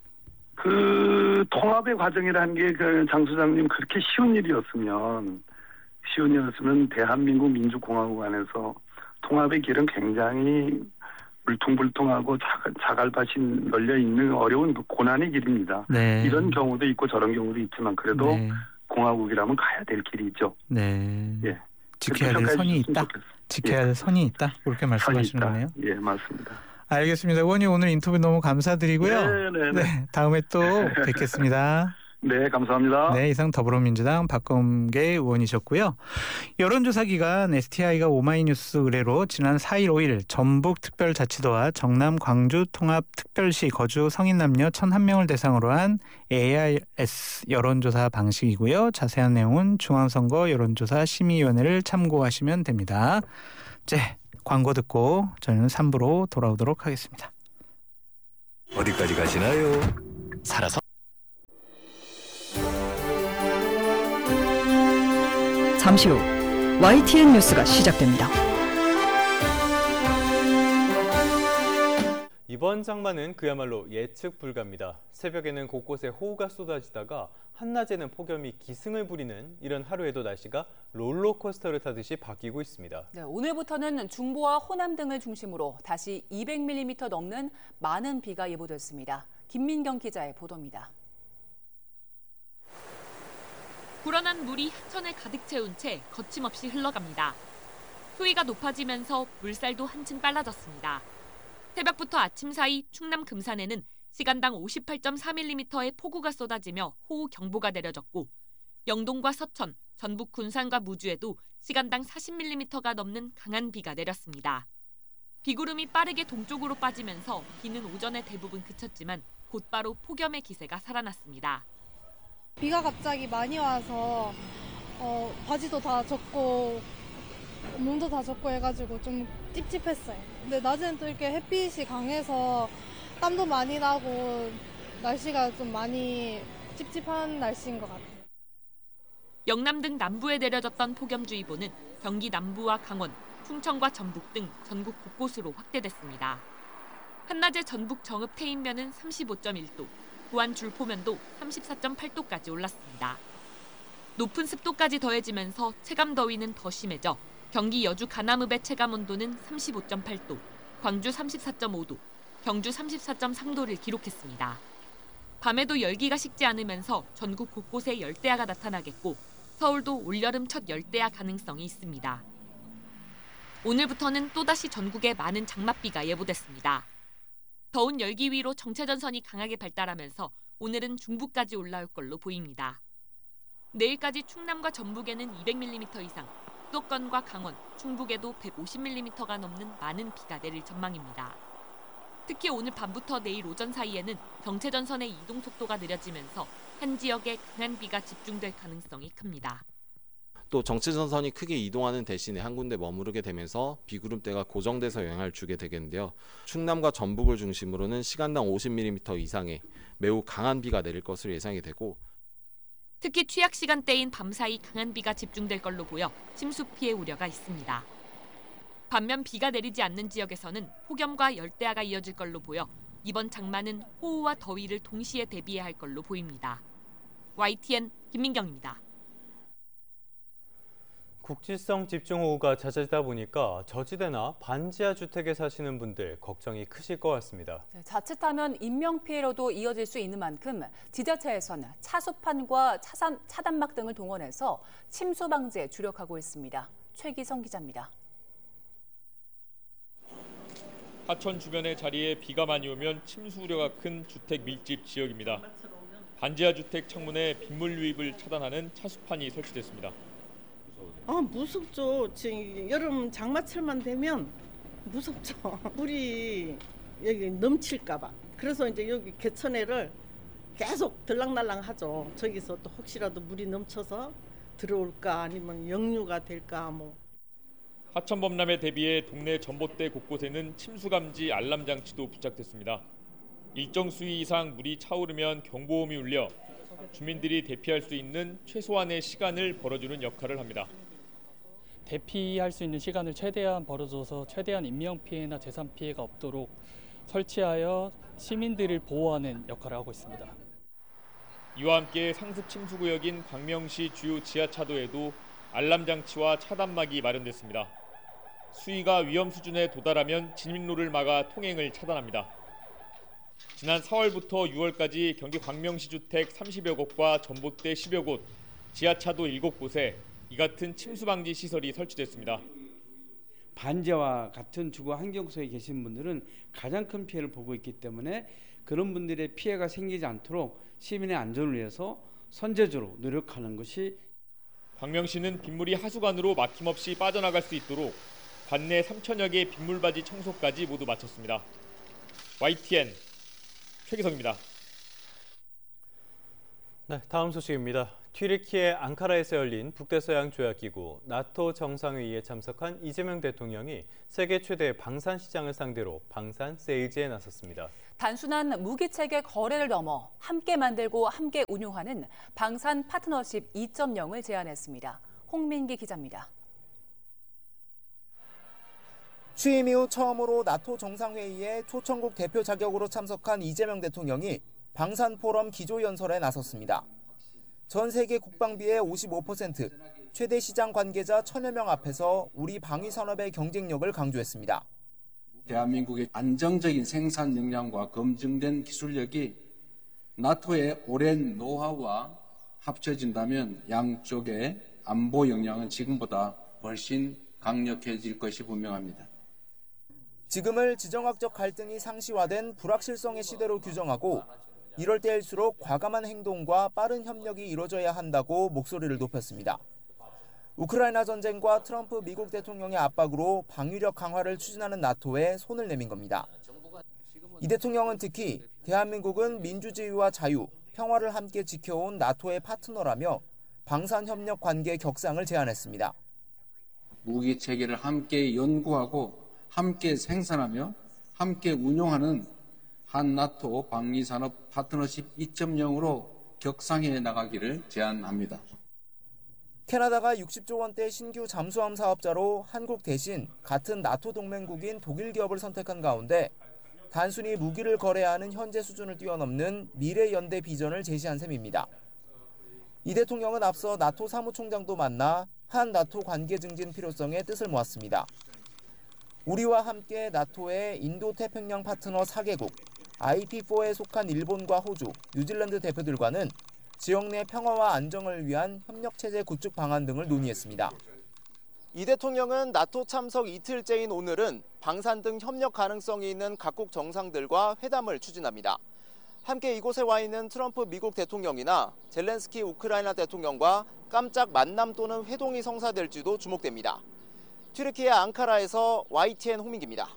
그 통합의 과정이라는 게 그 장 소장님 그렇게 쉬운 일이었으면 쉬운 일이었으면 대한민국 민주공화국 안에서 통합의 길은 굉장히 울퉁불퉁하고 자갈밭이 널려 있는 어려운 고난의 길입니다. 네. 이런 경우도 있고 저런 경우도 있지만 그래도 네. 공화국이라면 가야 될 길이죠. 네. 예. 지켜야 될 선이 있다. 좋겠어요. 지켜야 될 예. 선이 있다. 그렇게 말씀하시는 거네요. 예, 맞습니다. 알겠습니다. 의원님 오늘 인터뷰 너무 감사드리고요. 네, 네, 네. 네, 다음에 또 뵙겠습니다. 네, 감사합니다. 네, 이상 더불어민주당 박범계 의원이셨고요. 여론조사 기간 에스티아이가 오마이뉴스 의뢰로 지난 사일 오일 전북특별자치도와 정남 광주통합특별시 거주 성인 남녀 천일 명을 대상으로 한 에이아이에스 여론조사 방식이고요. 자세한 내용은 중앙선거 여론조사 심의위원회를 참고하시면 됩니다. 네, 광고 듣고 저희는 삼 부로 돌아오도록 하겠습니다. 어디까지 가시나요? 살아서 잠시 후 와이티엔 뉴스가 시작됩니다. 이번 장마는 그야말로 예측 불가입니다. 새벽에는 곳곳에 호우가 쏟아지다가 한낮에는 폭염이 기승을 부리는 이런 하루에도 날씨가 롤러코스터를 타듯이 바뀌고 있습니다. 네, 오늘부터는 중부와 호남 등을 중심으로 다시 이백 밀리미터 넘는 많은 비가 예보됐습니다. 김민경 기자의 보도입니다. 불어난 물이 하천을 가득 채운 채 거침없이 흘러갑니다. 수위가 높아지면서 물살도 한층 빨라졌습니다. 새벽부터 아침 사이 충남 금산에는 시간당 오십팔 점 사 밀리미터의 폭우가 쏟아지며 호우 경보가 내려졌고 영동과 서천, 전북 군산과 무주에도 시간당 사십 밀리미터가 넘는 강한 비가 내렸습니다. 비구름이 빠르게 동쪽으로 빠지면서 비는 오전에 대부분 그쳤지만 곧바로 폭염의 기세가 살아났습니다. 비가 갑자기 많이 와서 어, 바지도 다 젖고 몸도 다 젖고 해가지고 좀 찝찝했어요. 근데 낮에는 또 이렇게 햇빛이 강해서 땀도 많이 나고 날씨가 좀 많이 찝찝한 날씨인 것 같아요. 영남 등 남부에 내려졌던 폭염주의보는 경기 남부와 강원, 충청과 전북 등 전국 곳곳으로 확대됐습니다. 한낮에 전북 정읍 태인면은 삼십오 점 일 도, 부안 줄포면도 삼십사 점 팔 도까지 올랐습니다. 높은 습도까지 더해지면서 체감 더위는 더 심해져 경기 여주 가남읍의 체감 온도는 삼십오 점 팔 도, 광주 삼십사 점 오 도, 경주 삼십사 점 삼 도를 기록했습니다. 밤에도 열기가 식지 않으면서 전국 곳곳에 열대야가 나타나겠고 서울도 올여름 첫 열대야 가능성이 있습니다. 오늘부터는 또다시 전국에 많은 장맛비가 예보됐습니다. 더운 열기 위로 정체전선이 강하게 발달하면서 오늘은 중부까지 올라올 걸로 보입니다. 내일까지 충남과 전북에는 이백 밀리미터 이상, 수도권과 강원, 충북에도 백오십 밀리미터가 넘는 많은 비가 내릴 전망입니다. 특히 오늘 밤부터 내일 오전 사이에는 정체전선의 이동 속도가 느려지면서 한 지역에 강한 비가 집중될 가능성이 큽니다. 또 정체전선이 크게 이동하는 대신에 한 군데 머무르게 되면서 비구름대가 고정돼서 영향을 주게 되겠는데요. 충남과 전북을 중심으로는 시간당 오십 밀리미터 이상의 매우 강한 비가 내릴 것으로 예상이 되고 특히 취약 시간대인 밤사이 강한 비가 집중될 걸로 보여 침수 피해 우려가 있습니다. 반면 비가 내리지 않는 지역에서는 폭염과 열대야가 이어질 걸로 보여 이번 장마는 호우와 더위를 동시에 대비해야 할 걸로 보입니다. 와이티엔 김민경입니다. 국지성 집중호우가 잦아지다 보니까 저지대나 반지하 주택에 사시는 분들 걱정이 크실 것 같습니다. 네, 자칫하면 인명피해로도 이어질 수 있는 만큼 지자체에서는 차수판과 차산, 차단막 등을 동원해서 침수 방지에 주력하고 있습니다. 최기성 기자입니다. 하천 주변의 자리에 비가 많이 오면 침수 우려가 큰 주택 밀집 지역입니다. 반지하 주택 창문에 빗물 유입을 차단하는 차수판이 설치됐습니다. 아 무섭죠. 지금 여름 장마철만 되면 무섭죠. 물이 여기 넘칠까봐. 그래서 이제 여기 개천에를 계속 들락날락하죠. 저기서 또 혹시라도 물이 넘쳐서 들어올까 아니면 역류가 될까 뭐. 하천 범람에 대비해 동네 전봇대 곳곳에는 침수 감지 알람 장치도 부착됐습니다. 일정 수위 이상 물이 차오르면 경보음이 울려 주민들이 대피할 수 있는 최소한의 시간을 벌어주는 역할을 합니다. 대피할 수 있는 시간을 최대한 벌어줘서 최대한 인명피해나 재산피해가 없도록 설치하여 시민들을 보호하는 역할을 하고 있습니다. 이와 함께 상습 침수 구역인 광명시 주요 지하차도에도 알람 장치와 차단막이 마련됐습니다. 수위가 위험 수준에 도달하면 진입로를 막아 통행을 차단합니다. 지난 사월부터 유월까지 경기 광명시 주택 삼십여 곳과 전봇대 십여 곳, 지하차도 일곱 곳에 이 같은 침수 방지 시설이 설치됐습니다. 반지하와 같은 주거 환경소에 계신 분들은 가장 큰 피해를 보고 있기 때문에 그런 분들의 피해가 생기지 않도록 시민의 안전을 위해서 선제적으로 노력하는 것이. 광명시는 빗물이 하수관으로 막힘없이 빠져나갈 수 있도록 관내 삼천여 개의 빗물바지 청소까지 모두 마쳤습니다. 와이티엔 최기성입니다. 네, 다음 소식입니다. 튀르키예 앙카라에서 열린 북대서양 조약기구 나토 정상회의에 참석한 이재명 대통령이 세계 최대 방산 시장을 상대로 방산 세일즈에 나섰습니다. 단순한 무기체계 거래를 넘어 함께 만들고 함께 운용하는 방산 파트너십 이 점 영을 제안했습니다. 홍민기 기자입니다. 취임 이후 처음으로 나토 정상회의에 초청국 대표 자격으로 참석한 이재명 대통령이 방산 포럼 기조연설에 나섰습니다. 전 세계 국방비의 오십오 퍼센트, 최대 시장 관계자 천여 명 앞에서 우리 방위 산업의 경쟁력을 강조했습니다. 대한민국의 안정적인 생산 역량과 검증된 기술력이 나토의 오랜 노하우와 합쳐진다면 양쪽의 안보 역량은 지금보다 훨씬 강력해질 것이 분명합니다. 지금을 지정학적 갈등이 상시화된 불확실성의 시대로 규정하고 이럴 때일수록 과감한 행동과 빠른 협력이 이루어져야 한다고 목소리를 높였습니다. 우크라이나 전쟁과 트럼프 미국 대통령의 압박으로 방위력 강화를 추진하는 나토에 손을 내민 겁니다. 이 대통령은 특히 대한민국은 민주주의와 자유, 평화를 함께 지켜온 나토의 파트너라며 방산협력 관계 격상을 제안했습니다. 무기 체계를 함께 연구하고 함께 생산하며 함께 운용하는 한 나토 방위산업 파트너십 이 점 영으로 격상해 나가기를 제안합니다. 캐나다가 육십조 원대 신규 잠수함 사업자로 한국 대신 같은 나토 동맹국인 독일 기업을 선택한 가운데 단순히 무기를 거래하는 현재 수준을 뛰어넘는 미래 연대 비전을 제시한 셈입니다. 이 대통령은 앞서 나토 사무총장도 만나 한 나토 관계 증진 필요성에 뜻을 모았습니다. 우리와 함께 나토의 인도태평양 파트너 사 개국, 아이피사에 속한 일본과 호주, 뉴질랜드 대표들과는 지역 내 평화와 안정을 위한 협력체제 구축 방안 등을 논의했습니다. 이 대통령은 나토 참석 이틀째인 오늘은 방산 등 협력 가능성이 있는 각국 정상들과 회담을 추진합니다. 함께 이곳에 와 있는 트럼프 미국 대통령이나 젤렌스키 우크라이나 대통령과 깜짝 만남 또는 회동이 성사될지도 주목됩니다. 튀르키예 앙카라에서 와이티엔 홍민기입니다.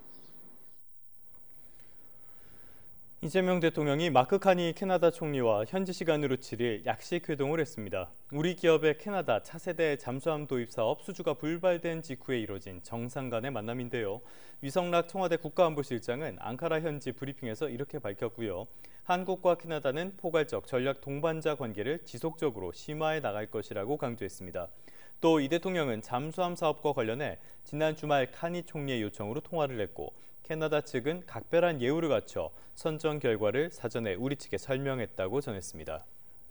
이재명 대통령이 마크 카니 캐나다 총리와 현지 시간으로 칠 일 약식 회동을 했습니다. 우리 기업의 캐나다 차세대 잠수함 도입 사업 수주가 불발된 직후에 이뤄진 정상 간의 만남인데요. 위성락 청와대 국가안보실장은 앙카라 현지 브리핑에서 이렇게 밝혔고요. 한국과 캐나다는 포괄적 전략 동반자 관계를 지속적으로 심화해 나갈 것이라고 강조했습니다. 또 이 대통령은 잠수함 사업과 관련해 지난 주말 카니 총리의 요청으로 통화를 했고 캐나다 측은 각별한 예우를 갖춰 선정 결과를 사전에 우리 측에 설명했다고 전했습니다.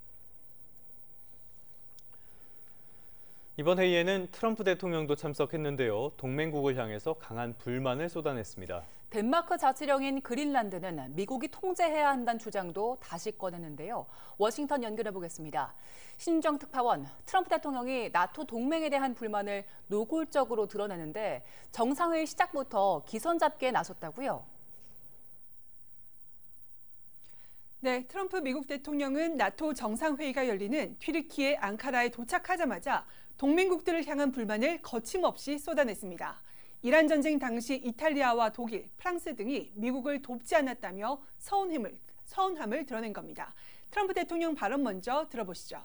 이번 회의에는 트럼프 대통령도 참석했는데요. 동맹국을 향해서 강한 불만을 쏟아냈습니다. 덴마크 자치령인 그린란드는 미국이 통제해야 한다는 주장도 다시 꺼냈는데요. 워싱턴 연결해 보겠습니다. 신정 특파원, 트럼프 대통령이 나토 동맹에 대한 불만을 노골적으로 드러내는데 정상회의 시작부터 기선 잡기에 나섰다고요? 네, 트럼프 미국 대통령은 나토 정상회의가 열리는 튀르키예 앙카라에 도착하자마자 동맹국들을 향한 불만을 거침없이 쏟아냈습니다. 이란 전쟁 당시 이탈리아와 독일, 프랑스 등이 미국을 돕지 않았다며 서운함을, 서운함을 드러낸 겁니다. 트럼프 대통령 발언 먼저 들어보시죠.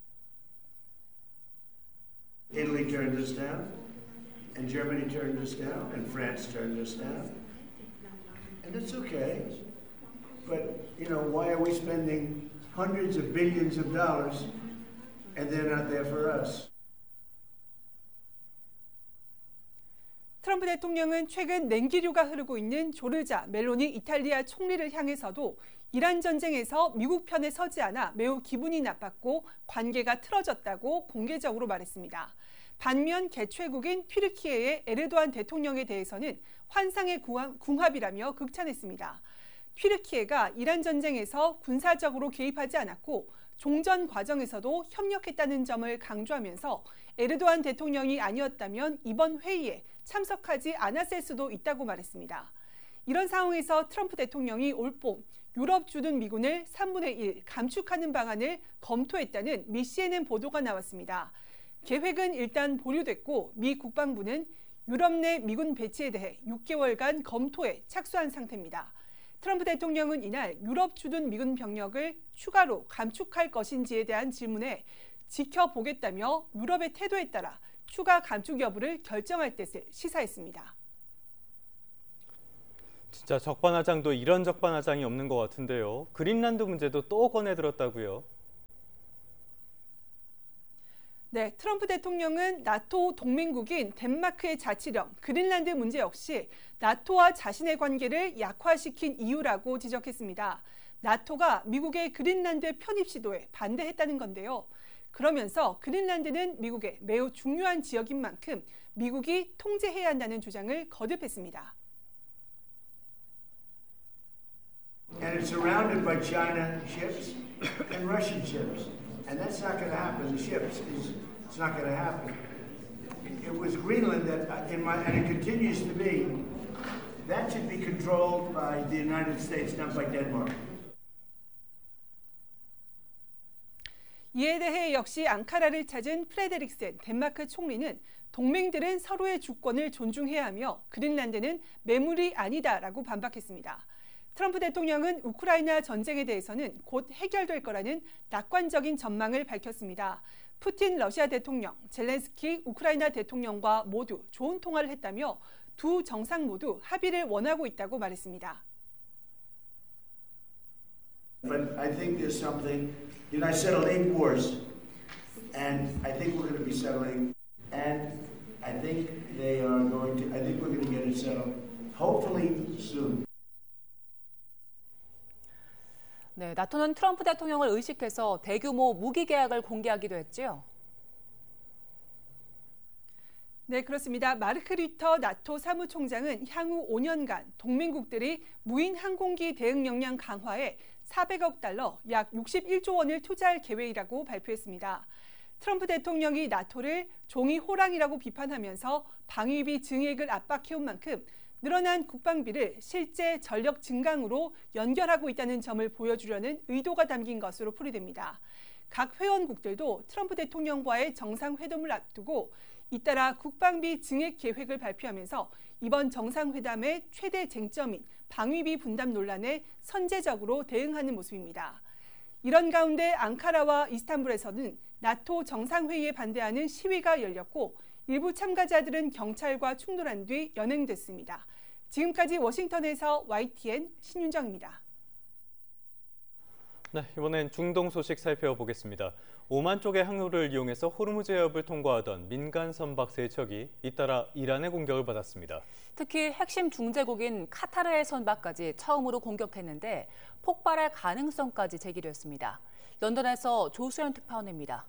Italy turned us down, and Germany turned us down, and France turned us down. And it's okay. But, you know, why are we spending hundreds of billions of dollars and they're not there for us? 트럼프 대통령은 최근 냉기류가 흐르고 있는 조르자 멜로니 이탈리아 총리를 향해서도 이란 전쟁에서 미국 편에 서지 않아 매우 기분이 나빴고 관계가 틀어졌다고 공개적으로 말했습니다. 반면 개최국인 튀르키예의 에르도안 대통령에 대해서는 환상의 궁합이라며 극찬했습니다. 튀르키예가 이란 전쟁에서 군사적으로 개입하지 않았고 종전 과정에서도 협력했다는 점을 강조하면서 에르도안 대통령이 아니었다면 이번 회의에 참석하지 않았을 수도 있다고 말했습니다. 이런 상황에서 트럼프 대통령이 올 봄 유럽 주둔 미군을 삼분의 일 감축하는 방안을 검토했다는 미 씨엔엔 보도가 나왔습니다. 계획은 일단 보류됐고 미 국방부는 유럽 내 미군 배치에 대해 육 개월간 검토에 착수한 상태입니다. 트럼프 대통령은 이날 유럽 주둔 미군 병력을 추가로 감축할 것인지에 대한 질문에 지켜보겠다며 유럽의 태도에 따라 추가 감축 여부를 결정할 뜻을 시사했습니다. 진짜 적반하장도 이런 적반하장이 없는 것 같은데요. 그린란드 문제도 또 꺼내들었다고요. 네, 트럼프 대통령은 나토 동맹국인 덴마크의 자치령 그린란드 문제 역시 나토와 자신의 관계를 약화시킨 이유라고 지적했습니다. 나토가 미국의 그린란드 편입 시도에 반대했다는 건데요. 그러면서 그린란드는 미국의 매우 중요한 지역인 만큼 미국이 통제해야 한다는 주장을 거듭했습니다. And it's surrounded by China ships and Russian ships. And that's not going to happen. The ships, is, it's not going to happen. It was Greenland that, in my, and it continues to be, that should be controlled by the United States, not by Denmark. 이에 대해 역시 앙카라를 찾은 프레데릭센 덴마크 총리는 동맹들은 서로의 주권을 존중해야 하며 그린란드는 매물이 아니다라고 반박했습니다. 트럼프 대통령은 우크라이나 전쟁에 대해서는 곧 해결될 거라는 낙관적인 전망을 밝혔습니다. 푸틴 러시아 대통령, 젤렌스키 우크라이나 대통령과 모두 좋은 통화를 했다며 두 정상 모두 합의를 원하고 있다고 말했습니다. But I think there's something, you know, I settled eight wars, and I think we're going to be settling, and I think they are going to, I think we're going to get it settled, hopefully soon. 네, 나토는 트럼프 대통령을 의식해서 대규모 무기 계약을 공개하기도 했죠. 네, 그렇습니다. 마르크 류터 나토 사무총장은 향후 오 년간 동맹국들이 무인 항공기 대응 역량 강화에 사백억 달러, 약 육십일조 원을 투자할 계획이라고 발표했습니다. 트럼프 대통령이 나토를 종이 호랑이라고 비판하면서 방위비 증액을 압박해온 만큼 늘어난 국방비를 실제 전력 증강으로 연결하고 있다는 점을 보여주려는 의도가 담긴 것으로 풀이됩니다. 각 회원국들도 트럼프 대통령과의 정상회담을 앞두고 잇따라 국방비 증액 계획을 발표하면서 이번 정상회담의 최대 쟁점인 방위비 분담 논란에 선제적으로 대응하는 모습입니다. 이런 가운데 앙카라와 이스탄불에서는 나토 정상회의에 반대하는 시위가 열렸고 일부 참가자들은 경찰과 충돌한 뒤 연행됐습니다. 지금까지 워싱턴에서 와이티엔 신윤정입니다. 네, 이번엔 중동 소식 살펴보겠습니다. 오만 쪽의 항로를 이용해서 호르무즈 해협을 통과하던 민간 선박 세 척이 잇따라 이란의 공격을 받았습니다. 특히 핵심 중재국인 카타르의 선박까지 처음으로 공격했는데 폭발할 가능성까지 제기됐습니다. 런던에서 조수연 특파원입니다.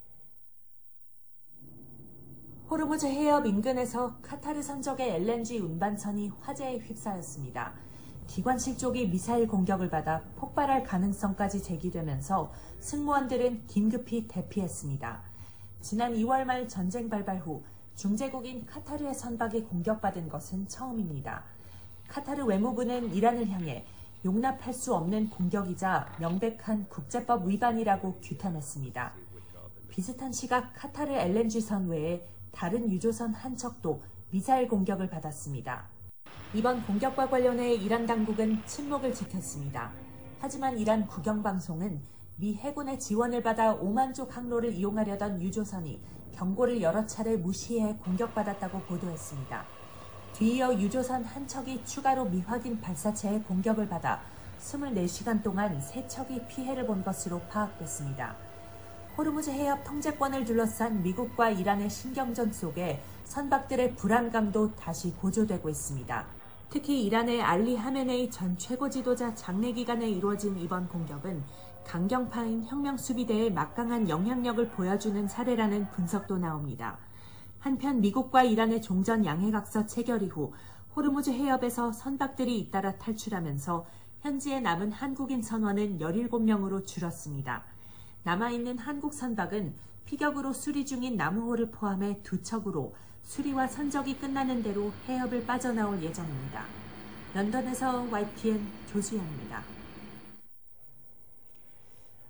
호르무즈 해협 인근에서 카타르 선적의 엘엔지 운반선이 화재에 휩싸였습니다. 기관실 쪽이 미사일 공격을 받아 폭발할 가능성까지 제기되면서 승무원들은 긴급히 대피했습니다. 지난 이월 말 전쟁 발발 후 중재국인 카타르의 선박이 공격받은 것은 처음입니다. 카타르 외무부는 이란을 향해 용납할 수 없는 공격이자 명백한 국제법 위반이라고 규탄했습니다. 비슷한 시각 카타르 엘엔지선 외에 다른 유조선 한 척도 미사일 공격을 받았습니다. 이번 공격과 관련해 이란 당국은 침묵을 지켰습니다. 하지만 이란 국영방송은 미 해군의 지원을 받아 오만 쪽 항로를 이용하려던 유조선이 경고를 여러 차례 무시해 공격받았다고 보도했습니다. 뒤이어 유조선 한 척이 추가로 미확인 발사체의 공격을 받아 이십사 시간 동안 세 척이 피해를 본 것으로 파악됐습니다. 호르무즈 해협 통제권을 둘러싼 미국과 이란의 신경전 속에 선박들의 불안감도 다시 고조되고 있습니다. 특히 이란의 알리 하메네이 전 최고 지도자 장례 기간에 이루어진 이번 공격은 강경파인 혁명수비대의 막강한 영향력을 보여주는 사례라는 분석도 나옵니다. 한편 미국과 이란의 종전 양해각서 체결 이후 호르무즈 해협에서 선박들이 잇따라 탈출하면서 현지에 남은 한국인 선원은 열일곱 명으로 줄었습니다. 남아있는 한국 선박은 피격으로 수리 중인 나무호를 포함해 두 척으로 수리와 선적이 끝나는 대로 해협을 빠져나올 예정입니다. 런던에서 와이티엔 조수연입니다.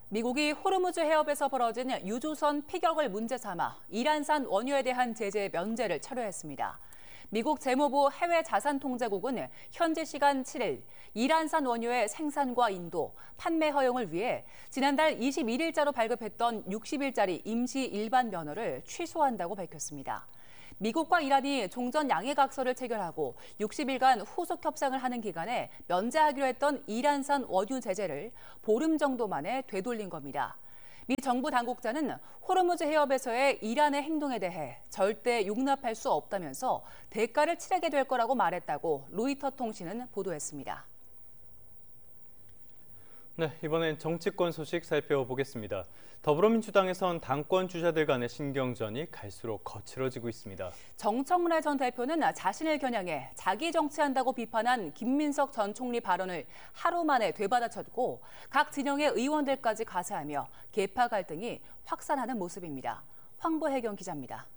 미국이 호르무즈 해협에서 벌어진 유조선 피격을 문제 삼아 이란산 원유에 대한 제재 면제를 철회했습니다. 미국 재무부 해외자산통제국은 현지 시간 칠 일 이란산 원유의 생산과 인도, 판매 허용을 위해 지난달 이십일 일자로 발급했던 육십 일짜리 임시 일반 면허를 취소한다고 밝혔습니다. 미국과 이란이 종전 양해각서를 체결하고 육십 일간 후속 협상을 하는 기간에 면제하기로 했던 이란산 원유 제재를 보름 정도 만에 되돌린 겁니다. 미 정부 당국자는 호르무즈 해협에서의 이란의 행동에 대해 절대 용납할 수 없다면서 대가를 치르게 될 거라고 말했다고 로이터 통신은 보도했습니다. 네, 이번엔 정치권 소식 살펴보겠습니다. 더불어민주당에선 당권 주자들 간의 신경전이 갈수록 거칠어지고 있습니다. 정청래 전 대표는 자신을 겨냥해 자기 정치한다고 비판한 김민석 전 총리 발언을 하루 만에 되받아쳤고 각 진영의 의원들까지 가세하며 계파 갈등이 확산하는 모습입니다. 황보혜경 기자입니다.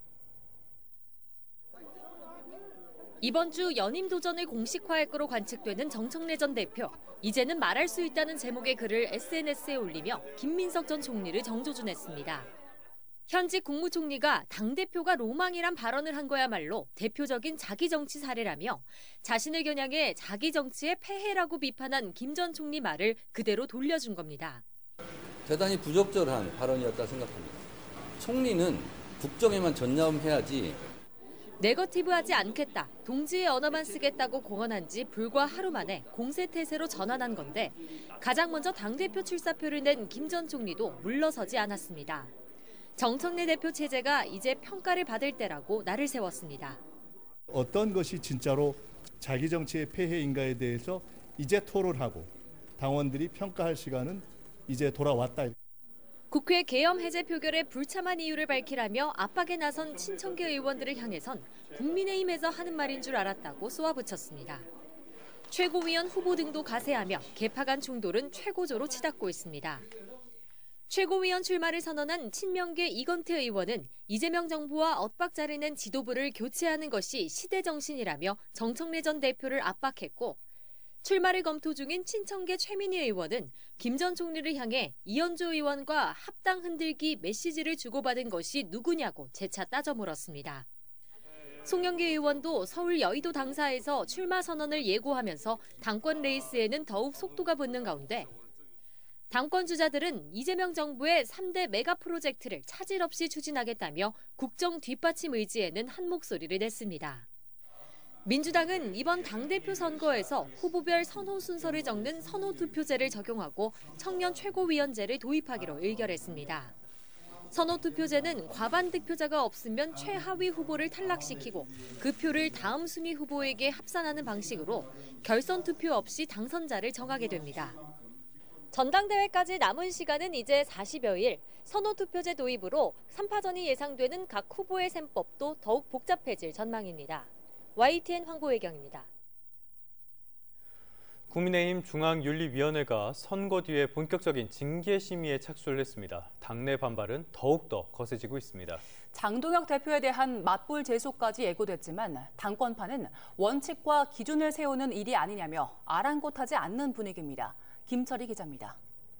이번 주 연임 도전을 공식화할 거로 관측되는 정청래 전 대표. 이제는 말할 수 있다는 제목의 글을 에스엔에스에 올리며 김민석 전 총리를 정조준했습니다. 현직 국무총리가 당대표가 로망이란 발언을 한 거야말로 대표적인 자기 정치 사례라며 자신을 겨냥해 자기 정치의 폐해라고 비판한 김 전 총리 말을 그대로 돌려준 겁니다. 대단히 부적절한 발언이었다 생각합니다. 총리는 국정에만 전념해야지. 네거티브하지 않겠다, 동지의 언어만 쓰겠다고 공언한 지 불과 하루 만에 공세태세로 전환한 건데 가장 먼저 당대표 출사표를 낸 김 전 총리도 물러서지 않았습니다. 정청래 대표 체제가 이제 평가를 받을 때라고 날을 세웠습니다. 어떤 것이 진짜로 자기 정치의 폐해인가에 대해서 이제 토론하고 당원들이 평가할 시간은 이제 돌아왔다. 국회 계엄 해제 표결에 불참한 이유를 밝히라며 압박에 나선 친청계 의원들을 향해선 국민의힘에서 하는 말인 줄 알았다고 쏘아붙였습니다. 최고위원 후보 등도 가세하며 계파 간 충돌은 최고조로 치닫고 있습니다. 최고위원 출마를 선언한 친명계 이건태 의원은 이재명 정부와 엇박자를 낸 지도부를 교체하는 것이 시대 정신이라며 정청래 전 대표를 압박했고 출마를 검토 중인 친청계 최민희 의원은 김 전 총리를 향해 이현주 의원과 합당 흔들기 메시지를 주고받은 것이 누구냐고 재차 따져 물었습니다. 송영길 의원도 서울 여의도 당사에서 출마 선언을 예고하면서 당권 레이스에는 더욱 속도가 붙는 가운데 당권 주자들은 이재명 정부의 삼 대 메가 프로젝트를 차질 없이 추진하겠다며 국정 뒷받침 의지에는 한 목소리를 냈습니다. 민주당은 이번 당대표 선거에서 후보별 선호 순서를 적는 선호 투표제를 적용하고 청년 최고위원제를 도입하기로 의결했습니다. 선호 투표제는 과반 득표자가 없으면 최하위 후보를 탈락시키고 그 표를 다음 순위 후보에게 합산하는 방식으로 결선 투표 없이 당선자를 정하게 됩니다. 전당대회까지 남은 시간은 이제 사십여 일, 선호 투표제 도입으로 삼 파전이 예상되는 각 후보의 셈법도 더욱 복잡해질 전망입니다. 와이티엔 황보혜경입니다. 국민의힘 중앙윤리위원회가 선거 뒤에 본격적인 징계 심의에 착수를 했습니다. 당내 반발은 더욱더 거세지고 있습니다. 장동혁 대표에 대한 맞불 제소까지 예고됐지만 당권파는 원칙과 기준을 세우는 일이 아니냐며 아랑곳하지 않는 분위기입니다. 김철희 기자입니다.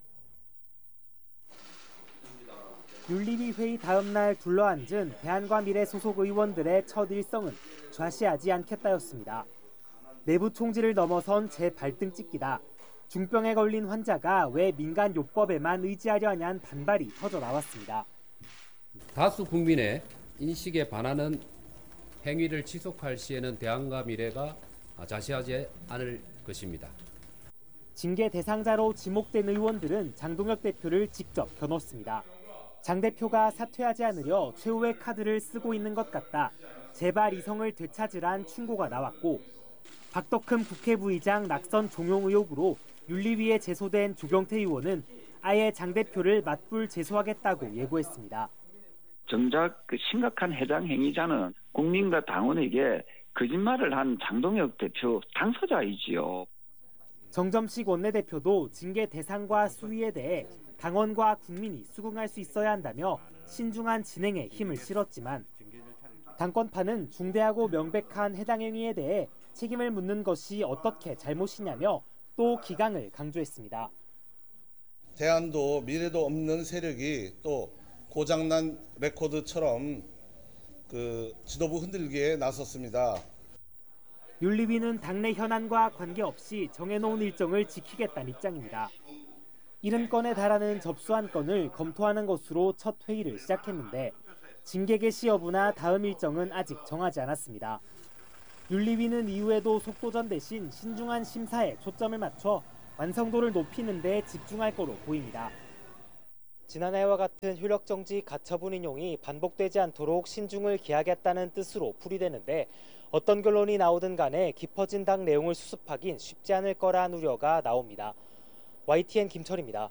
윤리위 회의 다음 날 둘러앉은 대한과 미래 소속 의원들의 첫 일성은 좌시하지 않겠다였습니다. 내부 총질을 넘어선 재발등 찍기다. 중병에 걸린 환자가 왜 민간요법에만 의지하려 하냐는 반발이 터져 나왔습니다. 다수 국민의 인식에 반하는 행위를 지속할 시에는 대안과 미래가 자시하지 않을 것입니다. 징계 대상자로 지목된 의원들은 장동혁 대표를 직접 겨눴습니다. 장 대표가 사퇴하지 않으려 최후의 카드를 쓰고 있는 것 같다. 제발 이성을 되찾으란 충고가 나왔고 박덕흠 국회 부의장 낙선 종용 의혹으로 윤리위에 제소된 조경태 의원은 아예 장 대표를 맞불 제소하겠다고 예고했습니다. 정작 그 심각한 해당 행위자는 국민과 당원에게 거짓말을 한 장동혁 대표 당사자이지요. 정점식 원내대표도 징계 대상과 수위에 대해 당원과 국민이 수긍할 수 있어야 한다며 신중한 진행에 힘을 실었지만 당권파는 중대하고 명백한 해당 행위에 대해 책임을 묻는 것이 어떻게 잘못이냐며 또 기강을 강조했습니다. 대안도 미래도 없는 세력이 또 고장난 레코드처럼 그 지도부 흔들기에 나섰습니다. 윤리위는 당내 현안과 관계없이 정해놓은 일정을 지키겠다는 입장입니다. 칠십 건에 달하는 접수한 건을 검토하는 것으로 첫 회의를 시작했는데 징계 개시 여부나 다음 일정은 아직 정하지 않았습니다. 윤리위는 이후에도 속도전 대신 신중한 심사에 초점을 맞춰 완성도를 높이는 데 집중할 거로 보입니다. 지난해와 같은 효력정지 가처분 인용이 반복되지 않도록 신중을 기하겠다는 뜻으로 풀이되는데 어떤 결론이 나오든 간에 깊어진 당 내용을 수습하긴 쉽지 않을 거란 우려가 나옵니다. 와이티엔 김철입니다.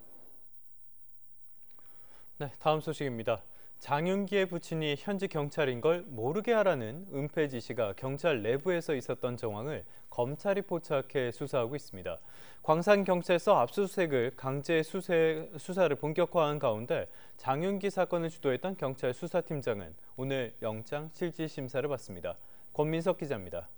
네, 다음 소식입니다. 장윤기의 부친이 현지 경찰인 걸 모르게 하라는 은폐 지시가 경찰 내부에서 있었던 정황을 검찰이 포착해 수사하고 있습니다. 광산경찰서 압수수색을 강제 수세, 수사를 본격화한 가운데 장윤기 사건을 주도했던 경찰 수사팀장은 오늘 영장 실질 심사를 받습니다. 권민석 기자입니다.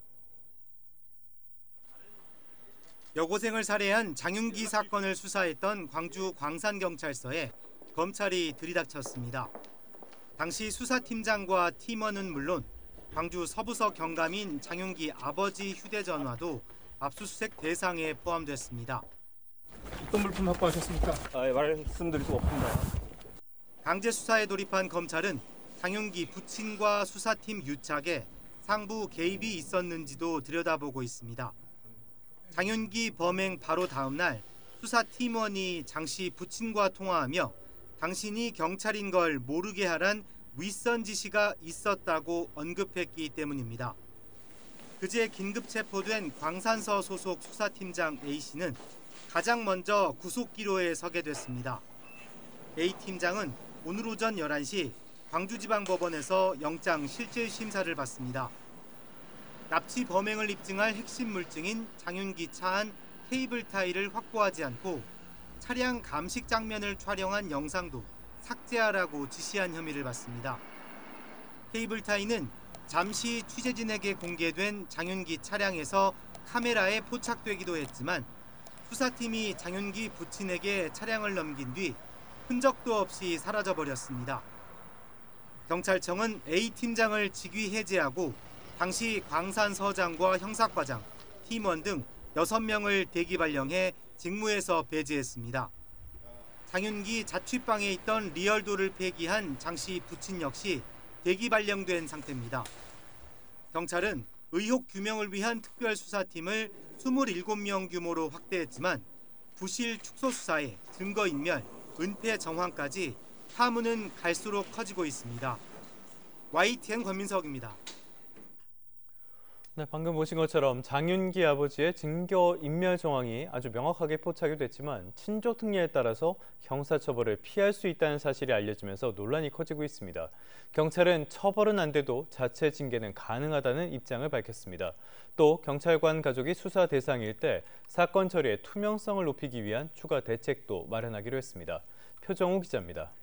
여고생을 살해한 장윤기 사건을 수사했던 광주 광산경찰서에 검찰이 들이닥쳤습니다. 당시 수사팀장과 팀원은 물론 광주 서부서 경감인 장윤기 아버지 휴대전화도 압수수색 대상에 포함됐습니다. 어떤 물품 확보하셨습니까? 아, 예, 말씀드릴 수 없습니다. 강제 수사에 돌입한 검찰은 장윤기 부친과 수사팀 유착에 상부 개입이 있었는지도 들여다보고 있습니다. 장윤기 범행 바로 다음 날 수사팀원이 장 씨 부친과 통화하며 당신이 경찰인 걸 모르게 하란 윗선 지시가 있었다고 언급했기 때문입니다. 그제 긴급 체포된 광산서 소속 수사팀장 A씨는 가장 먼저 구속기로에 서게 됐습니다. A팀장은 오늘 오전 열한 시 광주지방법원에서 영장 실질심사를 받습니다. 납치 범행을 입증할 핵심 물증인 장윤기 차 안 케이블 타이를 확보하지 않고 차량 감식 장면을 촬영한 영상도 삭제하라고 지시한 혐의를 받습니다. 케이블 타이는 잠시 취재진에게 공개된 장윤기 차량에서 카메라에 포착되기도 했지만 수사팀이 장윤기 부친에게 차량을 넘긴 뒤 흔적도 없이 사라져버렸습니다. 경찰청은 A팀장을 직위 해제하고 당시 광산서장과 형사과장, 팀원 등 여섯 명을 대기 발령해 직무에서 배제했습니다. 장윤기 자취방에 있던 리얼도를 폐기한 장 씨 부친 역시 대기 발령된 상태입니다. 경찰은 의혹 규명을 위한 특별수사팀을 이십칠 명 규모로 확대했지만 부실 축소 수사에 증거인멸, 은폐 정황까지 파문은 갈수록 커지고 있습니다. 와이티엔 권민석입니다. 네, 방금 보신 것처럼 장윤기 아버지의 증거인멸 정황이 아주 명확하게 포착이 됐지만 친족 특례에 따라서 형사처벌을 피할 수 있다는 사실이 알려지면서 논란이 커지고 있습니다. 경찰은 처벌은 안 돼도 자체 징계는 가능하다는 입장을 밝혔습니다. 또 경찰관 가족이 수사 대상일 때 사건 처리의 투명성을 높이기 위한 추가 대책도 마련하기로 했습니다. 표정우 기자입니다.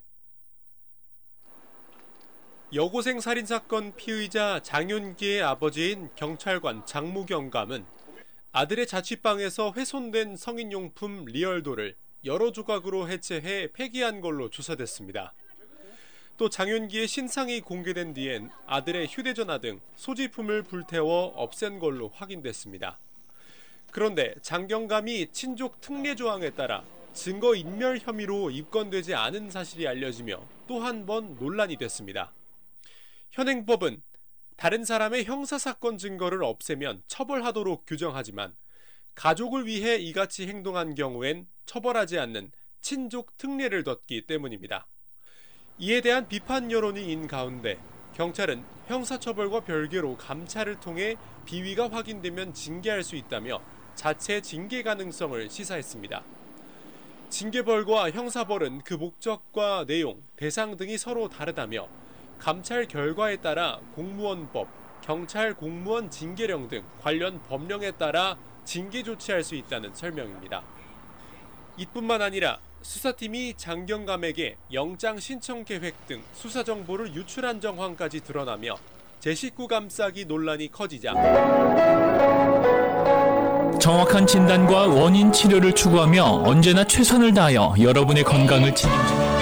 여고생 살인사건 피의자 장윤기의 아버지인 경찰관 장무경감은 아들의 자취방에서 훼손된 성인용품 리얼도를 여러 조각으로 해체해 폐기한 걸로 조사됐습니다. 또 장윤기의 신상이 공개된 뒤엔 아들의 휴대전화 등 소지품을 불태워 없앤 걸로 확인됐습니다. 그런데 장경감이 친족 특례 조항에 따라 증거인멸 혐의로 입건되지 않은 사실이 알려지며 또 한 번 논란이 됐습니다. 현행법은 다른 사람의 형사사건 증거를 없애면 처벌하도록 규정하지만 가족을 위해 이같이 행동한 경우엔 처벌하지 않는 친족 특례를 뒀기 때문입니다. 이에 대한 비판 여론이 인 가운데 경찰은 형사처벌과 별개로 감찰을 통해 비위가 확인되면 징계할 수 있다며 자체 징계 가능성을 시사했습니다. 징계벌과 형사벌은 그 목적과 내용, 대상 등이 서로 다르다며 감찰 결과에 따라 공무원법, 경찰 공무원 징계령 등 관련 법령에 따라 징계 조치할 수 있다는 설명입니다. 이뿐만 아니라 수사팀이 장경감에게 영장 신청 계획 등 수사 정보를 유출한 정황까지 드러나며 제 식구 감싸기 논란이 커지자 정확한 진단과 원인 치료를 추구하며 언제나 최선을 다하여 여러분의 건강을 책임집니다.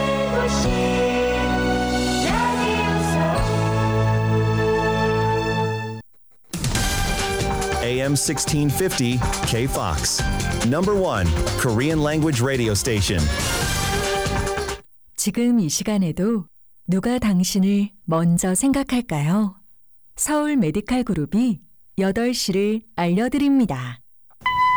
에이엠 sixteen fifty K-Fox. Number one Korean language radio station. 지금 이 시간에도 누가 당신을 먼저 생각할까요? 서울 메디칼 그룹이 여덟 시를 알려드립니다.